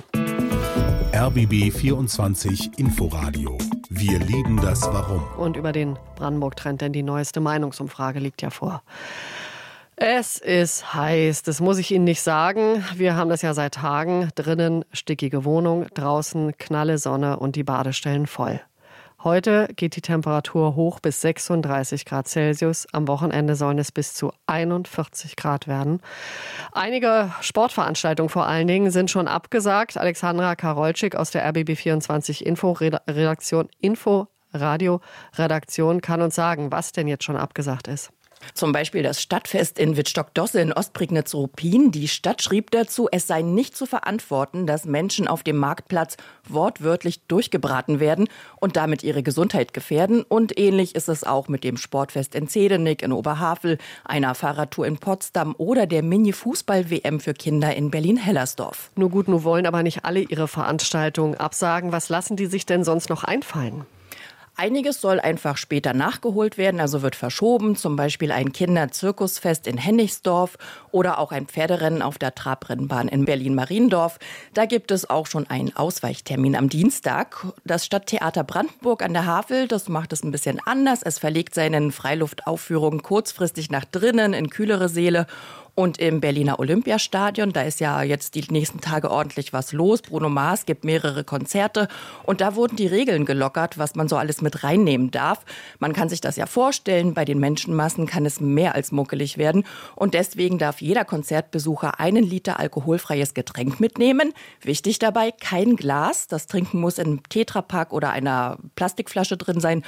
RBB 24 Inforadio. Wir lieben das Warum.
Und über den Brandenburg-Trend, denn die neueste Meinungsumfrage liegt ja vor. Es ist heiß, das muss ich Ihnen nicht sagen. Wir haben das ja seit Tagen. Drinnen stickige Wohnung, draußen knalle Sonne und die Badestellen voll. Heute geht die Temperatur hoch bis 36 Grad Celsius. Am Wochenende sollen es bis zu 41 Grad werden. Einige Sportveranstaltungen vor allen Dingen sind schon abgesagt. Alexandra Karolczyk aus der RBB24 Info-Radio-Redaktion kann uns sagen, was denn jetzt schon abgesagt ist.
Zum Beispiel das Stadtfest in Wittstock-Dosse in Ostprignitz-Ruppin. Die Stadt schrieb dazu, es sei nicht zu verantworten, dass Menschen auf dem Marktplatz wortwörtlich durchgebraten werden und damit ihre Gesundheit gefährden. Und ähnlich ist es auch mit dem Sportfest in Zedenick, in Oberhavel, einer Fahrradtour in Potsdam oder der Mini-Fußball-WM für Kinder in Berlin-Hellersdorf.
Nur gut, nur wollen aber nicht alle ihre Veranstaltungen absagen. Was lassen die sich denn sonst noch einfallen?
Einiges soll einfach später nachgeholt werden, also wird verschoben, zum Beispiel ein Kinderzirkusfest in Hennigsdorf oder auch ein Pferderennen auf der Trabrennbahn in Berlin-Mariendorf. Da gibt es auch schon einen Ausweichtermin am Dienstag. Das Stadttheater Brandenburg an der Havel, das macht es ein bisschen anders. Es verlegt seine Freiluftaufführungen kurzfristig nach drinnen in kühlere Säle. Und im Berliner Olympiastadion, da ist ja jetzt die nächsten Tage ordentlich was los. Bruno Mars gibt mehrere Konzerte und da wurden die Regeln gelockert, was man so alles mit reinnehmen darf. Man kann sich das ja vorstellen, bei den Menschenmassen kann es mehr als muckelig werden. Und deswegen darf jeder Konzertbesucher 1 Liter alkoholfreies Getränk mitnehmen. Wichtig dabei, kein Glas. Das Trinken muss in einem Tetrapack oder einer Plastikflasche drin sein.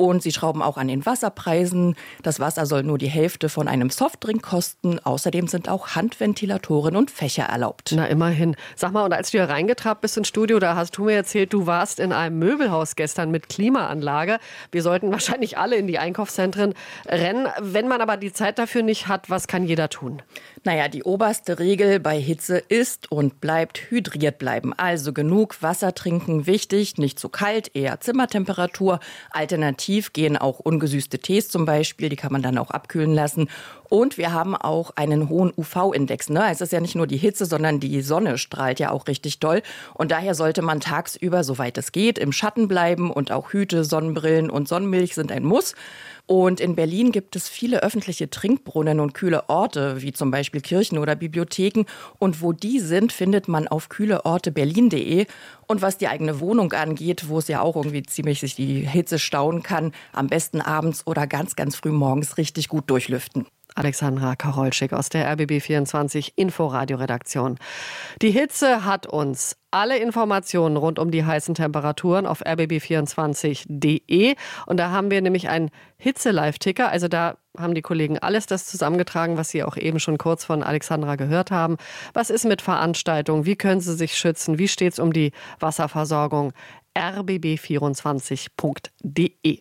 Und sie schrauben auch an den Wasserpreisen. Das Wasser soll nur die Hälfte von einem Softdrink kosten. Außerdem sind auch Handventilatoren und Fächer erlaubt.
Na, immerhin. Sag mal, und als du hier reingetrabt bist ins Studio, da hast du mir erzählt, du warst in einem Möbelhaus gestern mit Klimaanlage. Wir sollten wahrscheinlich alle in die Einkaufszentren rennen. Wenn man aber die Zeit dafür nicht hat, was kann jeder tun?
Naja, die oberste Regel bei Hitze ist und bleibt hydriert bleiben. Also genug Wasser trinken, wichtig, nicht zu kalt, eher Zimmertemperatur. Alternativ gehen auch ungesüßte Tees zum Beispiel, die kann man dann auch abkühlen lassen. Und wir haben auch einen hohen UV-Index. Ne? Es ist ja nicht nur die Hitze, sondern die Sonne strahlt ja auch richtig doll. Und daher sollte man tagsüber, soweit es geht, im Schatten bleiben. Und auch Hüte, Sonnenbrillen und Sonnenmilch sind ein Muss. Und in Berlin gibt es viele öffentliche Trinkbrunnen und kühle Orte, wie zum Beispiel Kirchen oder Bibliotheken. Und wo die sind, findet man auf kühleorteberlin.de. Und was die eigene Wohnung angeht, wo es ja auch irgendwie ziemlich sich die Hitze stauen kann, am besten abends oder ganz, ganz früh morgens richtig gut durchlüften.
Alexandra Karolczyk aus der RBB24 Inforadio-Redaktion. Die Hitze hat uns. Alle Informationen rund um die heißen Temperaturen auf rbb24.de. Und da haben wir nämlich einen Hitze-Live-Ticker. Also da haben die Kollegen alles das zusammengetragen, was Sie auch eben schon kurz von Alexandra gehört haben. Was ist mit Veranstaltungen? Wie können Sie sich schützen? Wie steht es um die Wasserversorgung? rbb24.de.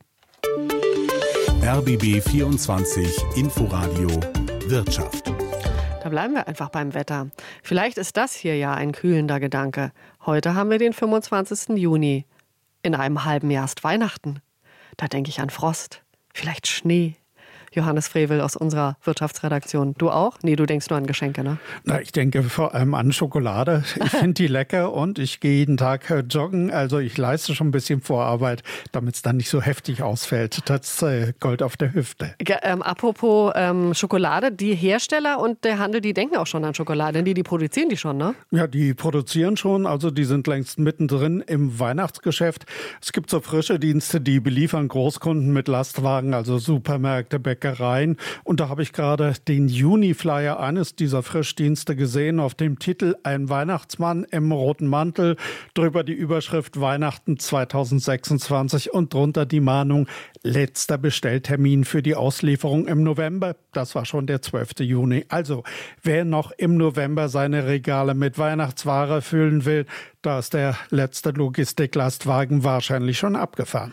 RBB24 Inforadio Wirtschaft.
Da bleiben wir einfach beim Wetter. Vielleicht ist das hier ja ein kühlender Gedanke. Heute haben wir den 25. Juni. In einem halben Jahr ist Weihnachten. Da denke ich an Frost, vielleicht Schnee. Johannes Frevel aus unserer Wirtschaftsredaktion. Du auch? Nee, du denkst nur an Geschenke, ne?
Na, ich denke vor allem an Schokolade. Ich finde die lecker und ich gehe jeden Tag joggen. Also ich leiste schon ein bisschen Vorarbeit, damit es dann nicht so heftig ausfällt. Das Gold auf der Hüfte.
Apropos Schokolade, die Hersteller und der Handel, die denken auch schon an Schokolade. Die produzieren die schon, ne?
Ja, die produzieren schon. Also die sind längst mittendrin im Weihnachtsgeschäft. Es gibt so frische Dienste, die beliefern Großkunden mit Lastwagen, also Supermärkte, Bäckereien. Und da habe ich gerade den Juni-Flyer eines dieser Frischdienste gesehen. Auf dem Titel ein Weihnachtsmann im roten Mantel, drüber die Überschrift Weihnachten 2026 und drunter die Mahnung letzter Bestelltermin für die Auslieferung im November. Das war schon der 12. Juni. Also wer noch im November seine Regale mit Weihnachtsware füllen will, da ist der letzte Logistiklastwagen wahrscheinlich schon abgefahren.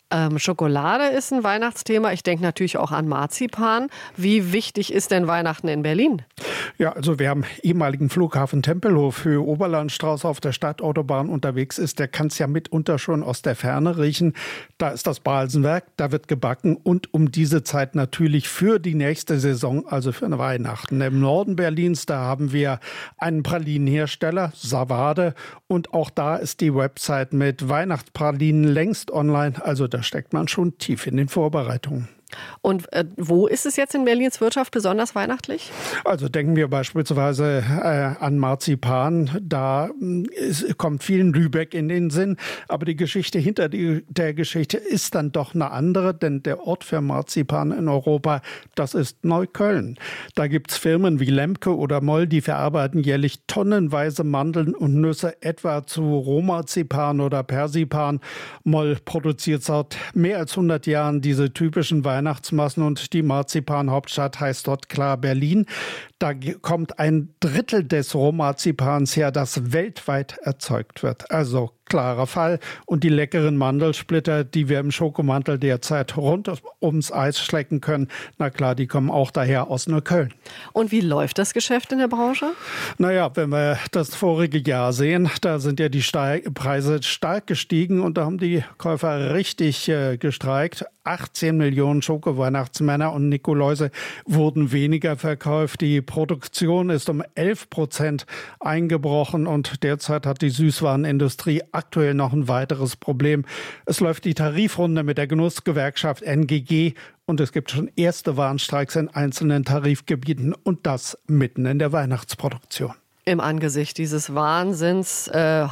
Schokolade ist ein Weihnachtsthema. Ich denke natürlich auch an Marzipan. Wie wichtig ist denn Weihnachten in Berlin?
Ja, also wer am ehemaligen Flughafen Tempelhof Höhe Oberlandstraße auf der Stadtautobahn unterwegs ist, der kann es ja mitunter schon aus der Ferne riechen. Da ist das Balsenwerk, da wird gebacken und um diese Zeit natürlich für die nächste Saison, also für Weihnachten. Im Norden Berlins, da haben wir einen Pralinenhersteller, Savade, und auch da ist die Website mit Weihnachtspralinen längst online. Also da steckt man schon tief in den Vorbereitungen.
Und wo ist es jetzt in Berlins Wirtschaft besonders weihnachtlich?
Also denken wir beispielsweise an Marzipan. Da kommt vielen Lübeck in den Sinn. Aber die Geschichte hinter der Geschichte ist dann doch eine andere. Denn der Ort für Marzipan in Europa, das ist Neukölln. Da gibt es Firmen wie Lemke oder Moll, die verarbeiten jährlich tonnenweise Mandeln und Nüsse, etwa zu Rohmarzipan oder Persipan. Moll produziert seit mehr als 100 Jahren diese typischen Weihnachtsmassen und die Marzipan-Hauptstadt heißt dort klar Berlin. Da kommt ein Drittel des Rohmarzipans her, das weltweit erzeugt wird. Also klarer Fall. Und die leckeren Mandelsplitter, die wir im Schokomantel derzeit rund ums Eis schlecken können, na klar, die kommen auch daher aus Neukölln.
Und wie läuft das Geschäft in der Branche?
Naja, wenn wir das vorige Jahr sehen, da sind ja die Preise stark gestiegen und da haben die Käufer richtig gestreikt. 18 Millionen Schoko-Weihnachtsmänner und Nikoläuse wurden weniger verkauft. Die Produktion ist um 11% eingebrochen und derzeit hat die Süßwarenindustrie aktuell noch ein weiteres Problem. Es läuft die Tarifrunde mit der Genussgewerkschaft NGG und es gibt schon erste Warnstreiks in einzelnen Tarifgebieten und das mitten in der Weihnachtsproduktion.
Im Angesicht dieses Wahnsinns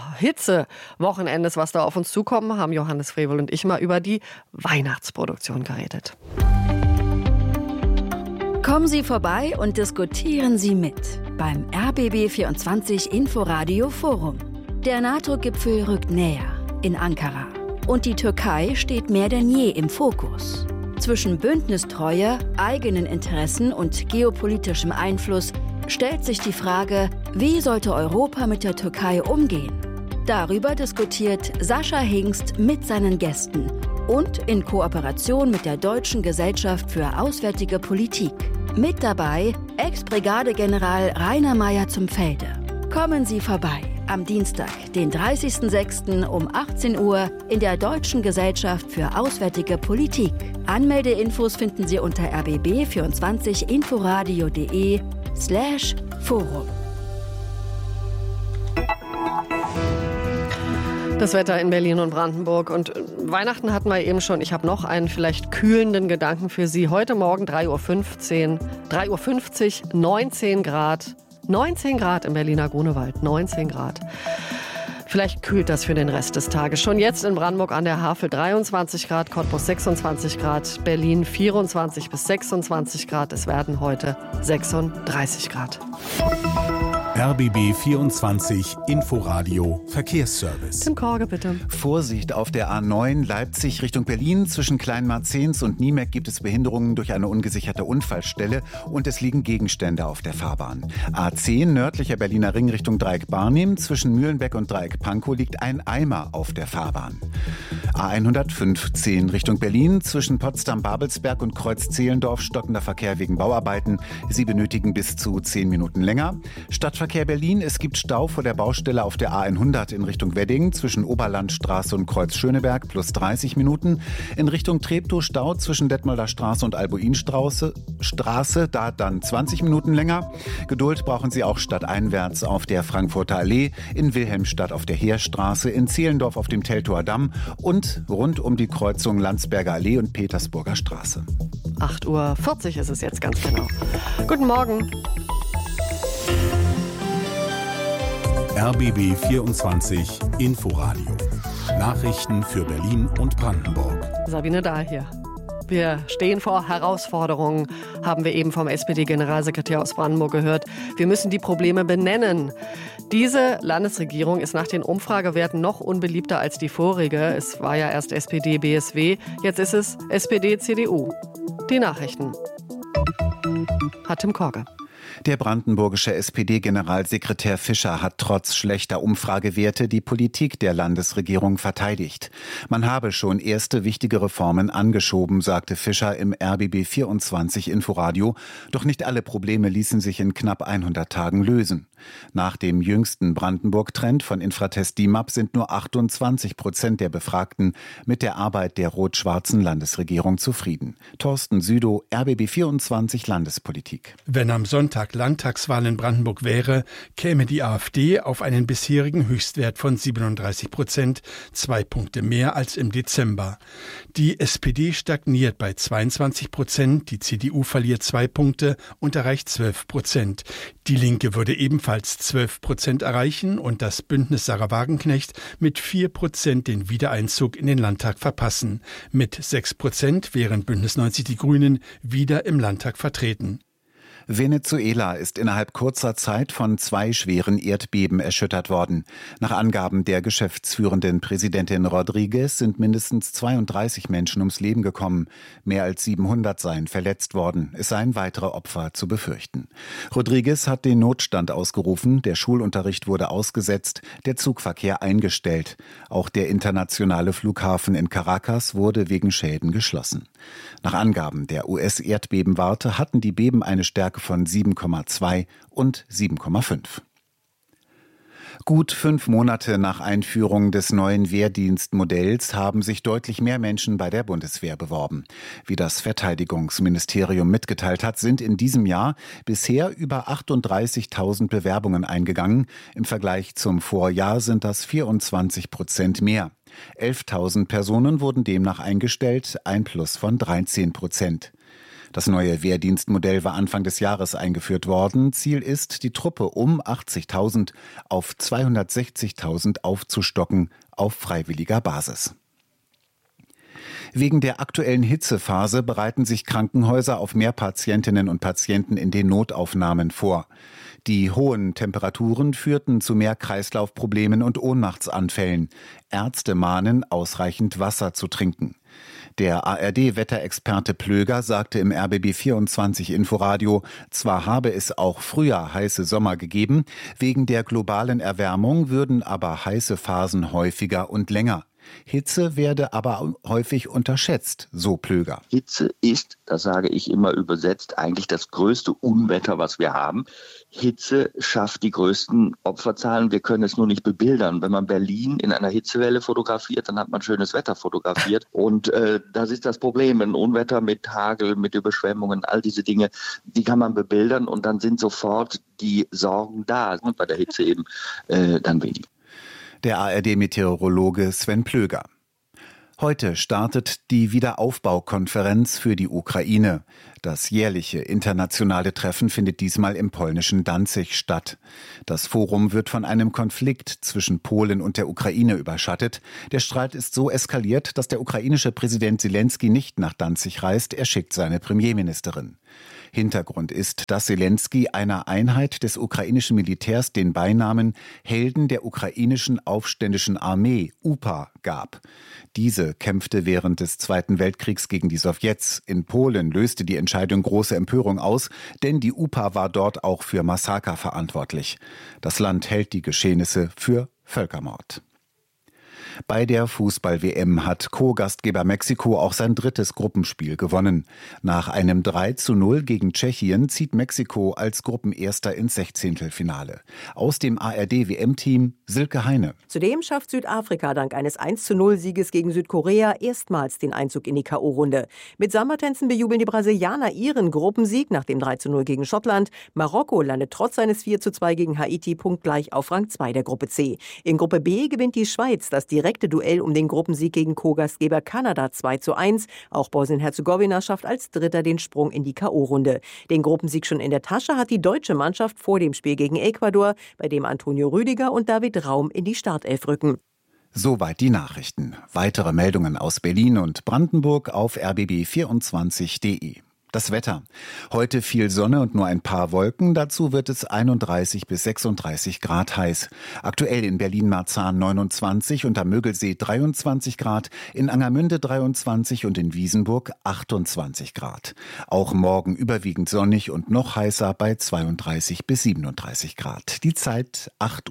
Hitze-Wochenendes, was da auf uns zukommt, haben Johannes Frevel und ich mal über die Weihnachtsproduktion geredet.
Kommen Sie vorbei und diskutieren Sie mit beim RBB24 Inforadio Forum. Der NATO-Gipfel rückt näher in Ankara. und die Türkei steht mehr denn je im Fokus. Zwischen Bündnistreue, eigenen Interessen und geopolitischem Einfluss stellt sich die Frage, wie sollte Europa mit der Türkei umgehen? Darüber diskutiert Sascha Hingst mit seinen Gästen und in Kooperation mit der Deutschen Gesellschaft für Auswärtige Politik. Mit dabei Ex-Brigadegeneral Rainer Mayer zum Felde. Kommen Sie vorbei am Dienstag, den 30.06. um 18 Uhr in der Deutschen Gesellschaft für Auswärtige Politik. Anmeldeinfos finden Sie unter rbb24inforadio.de/Forum.
Das Wetter in Berlin und Brandenburg. Und Weihnachten hatten wir eben schon. Ich habe noch einen vielleicht kühlenden Gedanken für Sie. Heute Morgen 3.50 Uhr, 19 Grad. 19 Grad im Berliner Grunewald. 19 Grad. Vielleicht kühlt das für den Rest des Tages. Schon jetzt in Brandenburg an der Havel 23 Grad, Cottbus 26 Grad, Berlin 24 bis 26 Grad. Es werden heute 36 Grad.
RBB 24 Inforadio Verkehrsservice.
Tim Korge, bitte.
Vorsicht auf der A9 Leipzig Richtung Berlin. Zwischen Kleinmarzens und Niemeck gibt es Behinderungen durch eine ungesicherte Unfallstelle und es liegen Gegenstände auf der Fahrbahn. A10 nördlicher Berliner Ring Richtung Dreieck Barnim. Zwischen Mühlenbeck und Dreieck Pankow liegt ein Eimer auf der Fahrbahn. A115 Richtung Berlin. Zwischen Potsdam-Babelsberg und Kreuz-Zehlendorf stockender Verkehr wegen Bauarbeiten. Sie benötigen bis zu 10 Minuten länger. Stadtverkehr Berlin. Es gibt Stau vor der Baustelle auf der A100 in Richtung Wedding zwischen Oberlandstraße und Kreuz Schöneberg plus 30 Minuten. In Richtung Treptow Stau zwischen Detmolder Straße und Albuinstraße, da dann 20 Minuten länger. Geduld brauchen Sie auch stadteinwärts auf der Frankfurter Allee, in Wilhelmstadt auf der Heerstraße, in Zehlendorf auf dem Teltower Damm und rund um die Kreuzung Landsberger Allee und Petersburger Straße.
8.40 Uhr ist es jetzt ganz genau. Guten Morgen.
RBB 24 Inforadio. Nachrichten für Berlin und Brandenburg.
Sabine Dahl hier. Wir stehen vor Herausforderungen, haben wir eben vom SPD-Generalsekretär aus Brandenburg gehört. Wir müssen die Probleme benennen. Diese Landesregierung ist nach den Umfragewerten noch unbeliebter als die vorige. Es war ja erst SPD, BSW, jetzt ist es SPD, CDU. Die Nachrichten hat Tim Korge.
Der brandenburgische SPD-Generalsekretär Fischer hat trotz schlechter Umfragewerte die Politik der Landesregierung verteidigt. Man habe schon erste wichtige Reformen angeschoben, sagte Fischer im RBB 24 Inforadio. Doch nicht alle Probleme ließen sich in knapp 100 Tagen lösen. Nach dem jüngsten Brandenburg-Trend von Infratest DIMAP sind nur 28% der Befragten mit der Arbeit der rot-schwarzen Landesregierung zufrieden. Thorsten Südow, RBB 24 Landespolitik.
Wenn am Sonntag Landtagswahl in Brandenburg wäre, käme die AfD auf einen bisherigen Höchstwert von 37%, 2 Punkte mehr als im Dezember. Die SPD stagniert bei 22%, die CDU verliert 2 Punkte und erreicht 12%. Die Linke würde ebenfalls 12% erreichen und das Bündnis Sarah Wagenknecht mit 4% den Wiedereinzug in den Landtag verpassen. Mit 6% wären Bündnis 90 Die Grünen wieder im Landtag vertreten.
Venezuela ist innerhalb kurzer Zeit von 2 schweren Erdbeben erschüttert worden. Nach Angaben der geschäftsführenden Präsidentin Rodriguez sind mindestens 32 Menschen ums Leben gekommen. Mehr als 700 seien verletzt worden. Es seien weitere Opfer zu befürchten. Rodriguez hat den Notstand ausgerufen. Der Schulunterricht wurde ausgesetzt, der Zugverkehr eingestellt. Auch der internationale Flughafen in Caracas wurde wegen Schäden geschlossen. Nach Angaben der US-Erdbebenwarte hatten die Beben eine Stärke von 7,2 und 7,5. Gut 5 Monate nach Einführung des neuen Wehrdienstmodells haben sich deutlich mehr Menschen bei der Bundeswehr beworben. Wie das Verteidigungsministerium mitgeteilt hat, sind in diesem Jahr bisher über 38.000 Bewerbungen eingegangen. Im Vergleich zum Vorjahr sind das 24% mehr. 11.000 Personen wurden demnach eingestellt, ein Plus von 13%. Das neue Wehrdienstmodell war Anfang des Jahres eingeführt worden. Ziel ist, die Truppe um 80.000 auf 260.000 aufzustocken auf freiwilliger Basis. Wegen der aktuellen Hitzephase bereiten sich Krankenhäuser auf mehr Patientinnen und Patienten in den Notaufnahmen vor. Die hohen Temperaturen führten zu mehr Kreislaufproblemen und Ohnmachtsanfällen. Ärzte mahnen, ausreichend Wasser zu trinken. Der ARD-Wetterexperte Plöger sagte im RBB24 Inforadio, zwar habe es auch früher heiße Sommer gegeben, wegen der globalen Erwärmung würden aber heiße Phasen häufiger und länger. Hitze werde aber häufig unterschätzt, so Plöger.
Hitze ist, das sage ich immer übersetzt, eigentlich das größte Unwetter, was wir haben. Hitze schafft die größten Opferzahlen. Wir können es nur nicht bebildern. Wenn man Berlin in einer Hitzewelle fotografiert, dann hat man schönes Wetter fotografiert. Und das ist das Problem. Ein Unwetter mit Hagel, mit Überschwemmungen, all diese Dinge, die kann man bebildern und dann sind sofort die Sorgen da. Und bei der Hitze eben dann weniger.
Der ARD-Meteorologe Sven Plöger. Heute startet die Wiederaufbaukonferenz für die Ukraine. Das jährliche internationale Treffen findet diesmal im polnischen Danzig statt. Das Forum wird von einem Konflikt zwischen Polen und der Ukraine überschattet. Der Streit ist so eskaliert, dass der ukrainische Präsident Selenskyj nicht nach Danzig reist. Er schickt seine Premierministerin. Hintergrund ist, dass Selenskyj einer Einheit des ukrainischen Militärs den Beinamen Helden der ukrainischen aufständischen Armee, UPA, gab. Diese kämpfte während des Zweiten Weltkriegs gegen die Sowjets. In Polen löste die Entscheidung große Empörung aus, denn die UPA war dort auch für Massaker verantwortlich. Das Land hält die Geschehnisse für Völkermord. Bei der Fußball-WM hat Co-Gastgeber Mexiko auch sein drittes Gruppenspiel gewonnen. Nach einem 3:0 gegen Tschechien zieht Mexiko als Gruppenerster ins Sechzehntelfinale. Aus dem ARD-WM-Team Silke Heine.
Zudem schafft Südafrika dank eines 1:0-Sieges gegen Südkorea erstmals den Einzug in die K.O.-Runde. Mit Sambertänzen bejubeln die Brasilianer ihren Gruppensieg nach dem 3:0 gegen Schottland. Marokko landet trotz seines 4:2 gegen Haiti punktgleich auf Rang 2 der Gruppe C. In Gruppe B gewinnt die Schweiz das direkte Duell um den Gruppensieg gegen Co-Gastgeber Kanada 2:1. Auch Bosnien-Herzegowina schafft als Dritter den Sprung in die K.O.-Runde. Den Gruppensieg schon in der Tasche hat die deutsche Mannschaft vor dem Spiel gegen Ecuador, bei dem Antonio Rüdiger und David Raum in die Startelf rücken.
Soweit die Nachrichten. Weitere Meldungen aus Berlin und Brandenburg auf rbb24.de. Das Wetter. Heute viel Sonne und nur ein paar Wolken. Dazu wird es 31 bis 36 Grad heiß. Aktuell in Berlin-Marzahn 29 und am Mögelsee 23 Grad, in Angermünde 23 und in Wiesenburg 28 Grad. Auch morgen überwiegend sonnig und noch heißer bei 32 bis 37 Grad. Die Zeit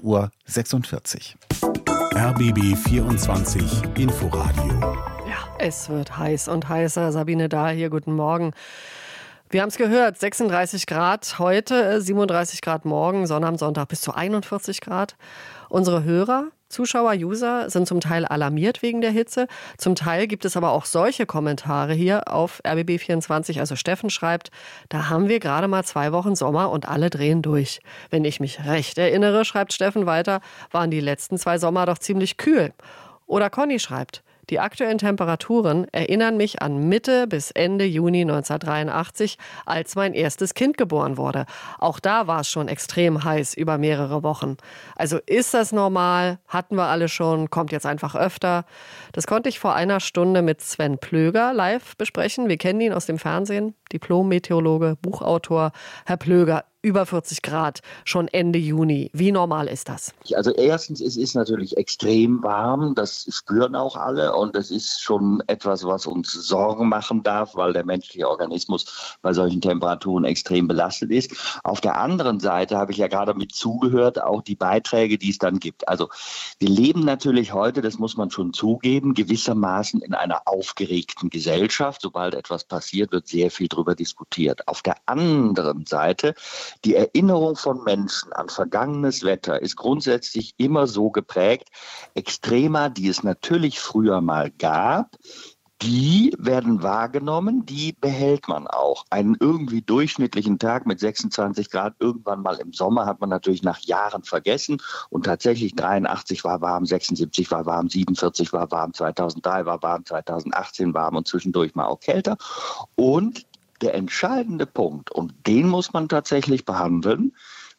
8:46 Uhr.
RBB 24 Inforadio.
Es wird heiß und heißer. Sabine Dahl hier, guten Morgen. Wir haben es gehört, 36 Grad heute, 37 Grad morgen, Sonne am Sonntag bis zu 41 Grad. Unsere Hörer, Zuschauer, User sind zum Teil alarmiert wegen der Hitze. Zum Teil gibt es aber auch solche Kommentare hier auf RBB24. Also Steffen schreibt, da haben wir gerade mal 2 Wochen Sommer und alle drehen durch. Wenn ich mich recht erinnere, schreibt Steffen weiter, waren die letzten 2 Sommer doch ziemlich kühl. Oder Conny schreibt, die aktuellen Temperaturen erinnern mich an Mitte bis Ende Juni 1983, als mein erstes Kind geboren wurde. Auch da war es schon extrem heiß über mehrere Wochen. Also ist das normal? Hatten wir alle schon? Kommt jetzt einfach öfter? Das konnte ich vor einer Stunde mit Sven Plöger live besprechen. Wir kennen ihn aus dem Fernsehen. Diplom-Meteorologe, Buchautor. Herr Plöger, über 40 Grad, schon Ende Juni. Wie normal ist das?
Also erstens, es ist natürlich extrem warm, das spüren auch alle und es ist schon etwas, was uns Sorgen machen darf, weil der menschliche Organismus bei solchen Temperaturen extrem belastet ist. Auf der anderen Seite habe ich ja gerade mit zugehört, auch die Beiträge, die es dann gibt. Also wir leben natürlich heute, das muss man schon zugeben, gewissermaßen in einer aufgeregten Gesellschaft. Sobald etwas passiert, wird sehr viel darüber diskutiert. Auf der anderen Seite, die Erinnerung von Menschen an vergangenes Wetter ist grundsätzlich immer so geprägt, Extrema, die es natürlich früher mal gab, die werden wahrgenommen, die behält man auch. Einen irgendwie durchschnittlichen Tag mit 26 Grad irgendwann mal im Sommer hat man natürlich nach Jahren vergessen. Und tatsächlich 83 war warm, 76 war warm, 47 war warm, 2003 war warm, 2018 warm und zwischendurch mal auch kälter. Und der entscheidende Punkt, und den muss man tatsächlich behandeln,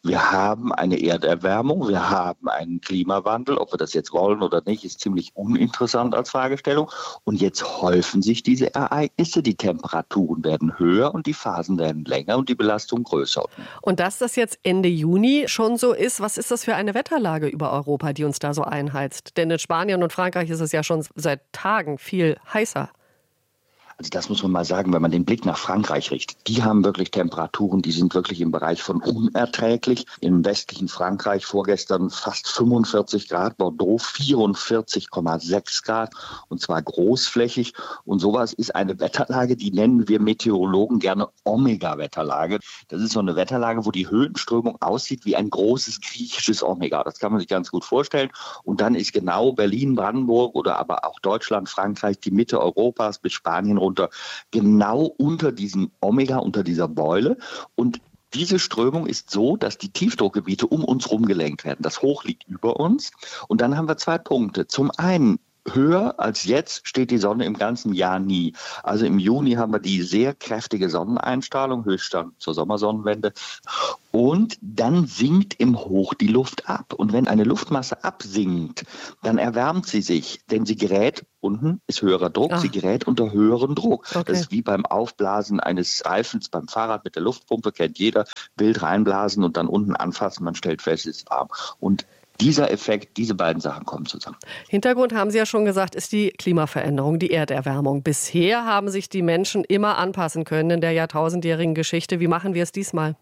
Wir haben eine Erderwärmung, wir haben einen Klimawandel. Ob wir das jetzt wollen oder nicht, ist ziemlich uninteressant als Fragestellung. Und jetzt häufen sich diese Ereignisse, die Temperaturen werden höher und die Phasen werden länger und die Belastung größer.
Und dass das jetzt Ende Juni schon so ist, was ist das für eine Wetterlage über Europa, die uns da so einheizt? Denn in Spanien und Frankreich ist es ja schon seit Tagen viel heißer.
Also das muss man mal sagen, wenn man den Blick nach Frankreich richtet. Die haben wirklich Temperaturen, die sind wirklich im Bereich von unerträglich. Im westlichen Frankreich vorgestern fast 45 Grad, Bordeaux 44,6 Grad und zwar großflächig. Und sowas ist eine Wetterlage, die nennen wir Meteorologen gerne Omega-Wetterlage. Das ist so eine Wetterlage, wo die Höhenströmung aussieht wie ein großes griechisches Omega. Das kann man sich ganz gut vorstellen. Und dann ist genau Berlin, Brandenburg oder aber auch Deutschland, Frankreich, die Mitte Europas bis Spanien runter, genau unter diesem Omega, unter dieser Beule. Und diese Strömung ist so, dass die Tiefdruckgebiete um uns herum gelenkt werden. Das Hoch liegt über uns. Und dann haben wir 2 Punkte. Zum einen, höher als jetzt steht die Sonne im ganzen Jahr nie. Also im Juni haben wir die sehr kräftige Sonneneinstrahlung, Höchststand zur Sommersonnenwende. Und dann sinkt im Hoch die Luft ab. Und wenn eine Luftmasse absinkt, dann erwärmt sie sich, denn sie gerät, unten ist höherer Druck, sie gerät unter höheren Druck. Okay. Das ist wie beim Aufblasen eines Reifens beim Fahrrad mit der Luftpumpe, kennt jeder, wild reinblasen und dann unten anfassen, man stellt fest, es ist warm. Und dieser Effekt, diese beiden Sachen kommen zusammen.
Hintergrund, haben Sie ja schon gesagt, ist die Klimaveränderung, die Erderwärmung. Bisher haben sich die Menschen immer anpassen können in der jahrtausendjährigen Geschichte. Wie machen wir es diesmal?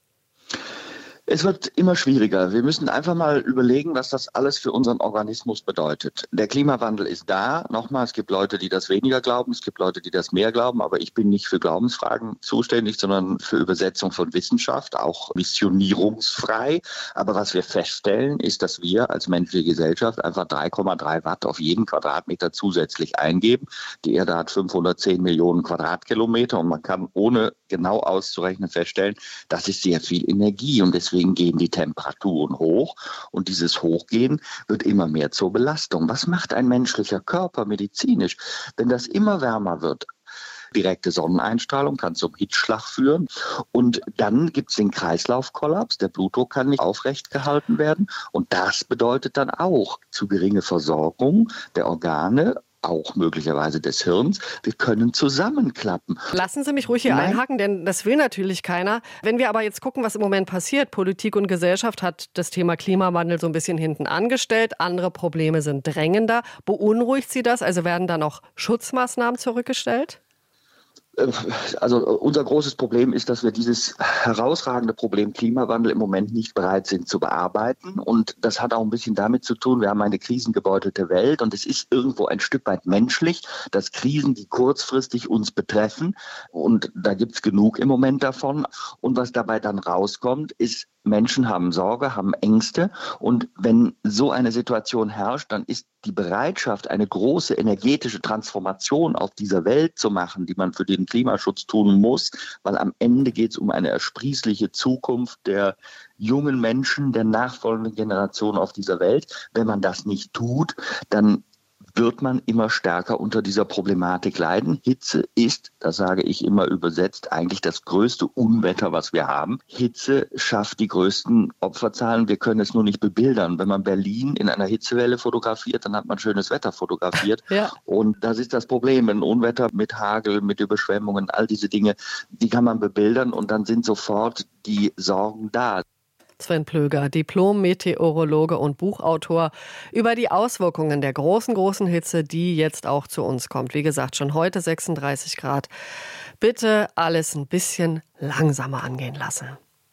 Es wird immer schwieriger. Wir müssen einfach mal überlegen, was das alles für unseren Organismus bedeutet. Der Klimawandel ist da. Nochmal, es gibt Leute, die das weniger glauben, es gibt Leute, die das mehr glauben, aber ich bin nicht für Glaubensfragen zuständig, sondern für Übersetzung von Wissenschaft, auch missionierungsfrei. Aber was wir feststellen, ist, dass wir als menschliche Gesellschaft einfach 3,3 Watt auf jeden Quadratmeter zusätzlich eingeben. Die Erde hat 510 Millionen Quadratkilometer und man kann ohne genau auszurechnen feststellen, das ist sehr viel Energie und deswegen gehen die Temperaturen hoch und dieses Hochgehen wird immer mehr zur Belastung. Was macht ein menschlicher Körper medizinisch, wenn das immer wärmer wird? Direkte Sonneneinstrahlung kann zum Hitzschlag führen und dann gibt es den Kreislaufkollaps, der Blutdruck kann nicht aufrecht gehalten werden und das bedeutet dann auch zu geringe Versorgung der Organe, auch möglicherweise des Hirns. Wir können zusammenklappen.
Lassen Sie mich ruhig hier einhaken, denn das will natürlich keiner. Wenn wir aber jetzt gucken, was im Moment passiert, Politik und Gesellschaft hat das Thema Klimawandel so ein bisschen hinten angestellt. Andere Probleme sind drängender. Beunruhigt Sie das? Also werden da noch Schutzmaßnahmen zurückgestellt?
Also unser großes Problem ist, dass wir dieses herausragende Problem Klimawandel im Moment nicht bereit sind zu bearbeiten. Und das hat auch ein bisschen damit zu tun, wir haben eine krisengebeutelte Welt und es ist irgendwo ein Stück weit menschlich, dass Krisen, die kurzfristig uns betreffen, und da gibt es genug im Moment davon. Und was dabei dann rauskommt, ist, Menschen haben Sorge, haben Ängste und wenn so eine Situation herrscht, dann ist die Bereitschaft, eine große energetische Transformation auf dieser Welt zu machen, die man für den Klimaschutz tun muss, weil am Ende geht es um eine ersprießliche Zukunft der jungen Menschen, der nachfolgenden Generation auf dieser Welt. Wenn man das nicht tut, dann wird man immer stärker unter dieser Problematik leiden. Hitze ist, das sage ich immer übersetzt, eigentlich das größte Unwetter, was wir haben. Hitze schafft die größten Opferzahlen. Wir können es nur nicht bebildern. Wenn man Berlin in einer Hitzewelle fotografiert, dann hat man schönes Wetter fotografiert. Ja. Und das ist das Problem. Ein Unwetter mit Hagel, mit Überschwemmungen, all diese Dinge, die kann man bebildern und dann sind sofort die Sorgen da.
Sven Plöger, Diplom-Meteorologe und Buchautor über die Auswirkungen der großen Hitze, die jetzt auch zu uns kommt. Wie gesagt, schon heute 36 Grad. Bitte alles ein bisschen langsamer angehen lassen.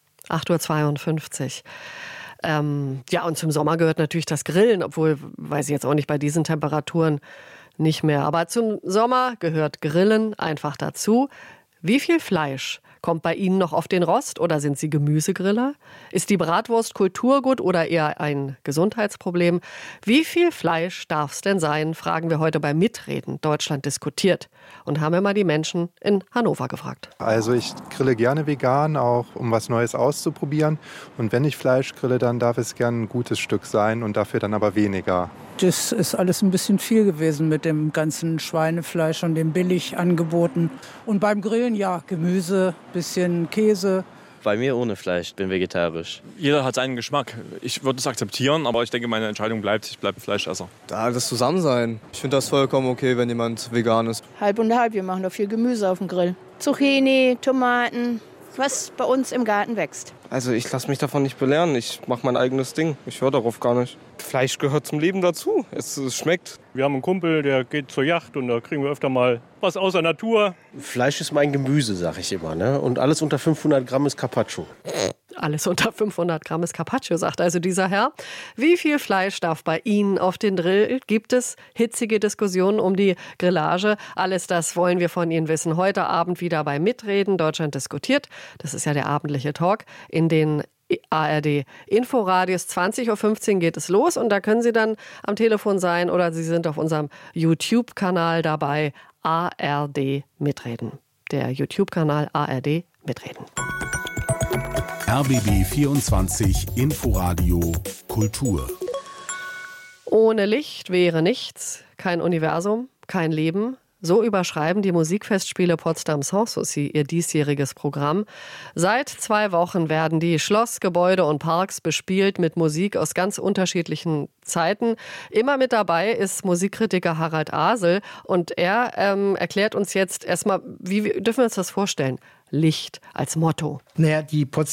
8:52 Uhr. Ja, und zum Sommer gehört natürlich das Grillen, obwohl, weiß ich jetzt auch nicht, bei diesen Temperaturen nicht mehr. Aber zum Sommer gehört Grillen einfach dazu. Wie viel Fleisch kommt bei Ihnen noch auf den Rost oder sind Sie Gemüsegriller? Ist die Bratwurst Kulturgut oder eher ein Gesundheitsproblem? Wie viel Fleisch darf es denn sein, fragen wir heute beim Mitreden Deutschland diskutiert und haben wir mal die Menschen in Hannover gefragt.
Also ich grille gerne vegan, auch um was Neues auszuprobieren. Und wenn ich Fleisch grille, dann darf es gerne ein gutes Stück sein und dafür dann aber weniger.
Das ist alles ein bisschen viel gewesen mit dem ganzen Schweinefleisch und den Billigangeboten. Und beim Grillen, ja, Gemüse, bisschen Käse,
Bei mir ohne Fleisch, bin vegetarisch.
Jeder hat seinen Geschmack. Ich würde es akzeptieren, aber ich denke, meine Entscheidung bleibt, ich bleibe Fleischesser.
Da das Zusammensein. Ich finde das vollkommen okay, wenn jemand vegan ist.
Halb und halb, wir machen doch viel Gemüse auf dem Grill. Zucchini, Tomaten, was bei uns im Garten wächst.
Also ich lasse mich davon nicht belehren, ich mache mein eigenes Ding. Ich höre darauf gar nicht. Fleisch gehört zum Leben dazu, es schmeckt.
Wir haben einen Kumpel, der geht zur Yacht und da kriegen wir öfter mal was aus der Natur.
Fleisch ist mein Gemüse, sag ich immer, ne? Und alles unter 500 Gramm ist Carpaccio.
Alles unter 500 Gramm ist Carpaccio, sagt also dieser Herr. Wie viel Fleisch darf bei Ihnen auf den Grill? Gibt es hitzige Diskussionen um die Grillage? Alles das wollen wir von Ihnen wissen. Heute Abend wieder bei Mitreden. Deutschland diskutiert. Das ist ja der abendliche Talk in den ARD Inforadios. 20.15 Uhr geht es los und da können Sie dann am Telefon sein oder Sie sind auf unserem YouTube-Kanal dabei. ARD Mitreden. Der YouTube-Kanal ARD Mitreden.
RBB 24 Inforadio Kultur.
Ohne Licht wäre nichts, kein Universum, kein Leben. So überschreiben die Musikfestspiele Potsdam Sanssouci ihr diesjähriges Programm. Seit 2 Wochen werden die Schlossgebäude und Parks bespielt mit Musik aus ganz unterschiedlichen Zeiten. Immer mit dabei ist Musikkritiker Harald Asel und er erklärt uns jetzt erstmal, wie dürfen wir uns das vorstellen? Licht als Motto.
Naja, die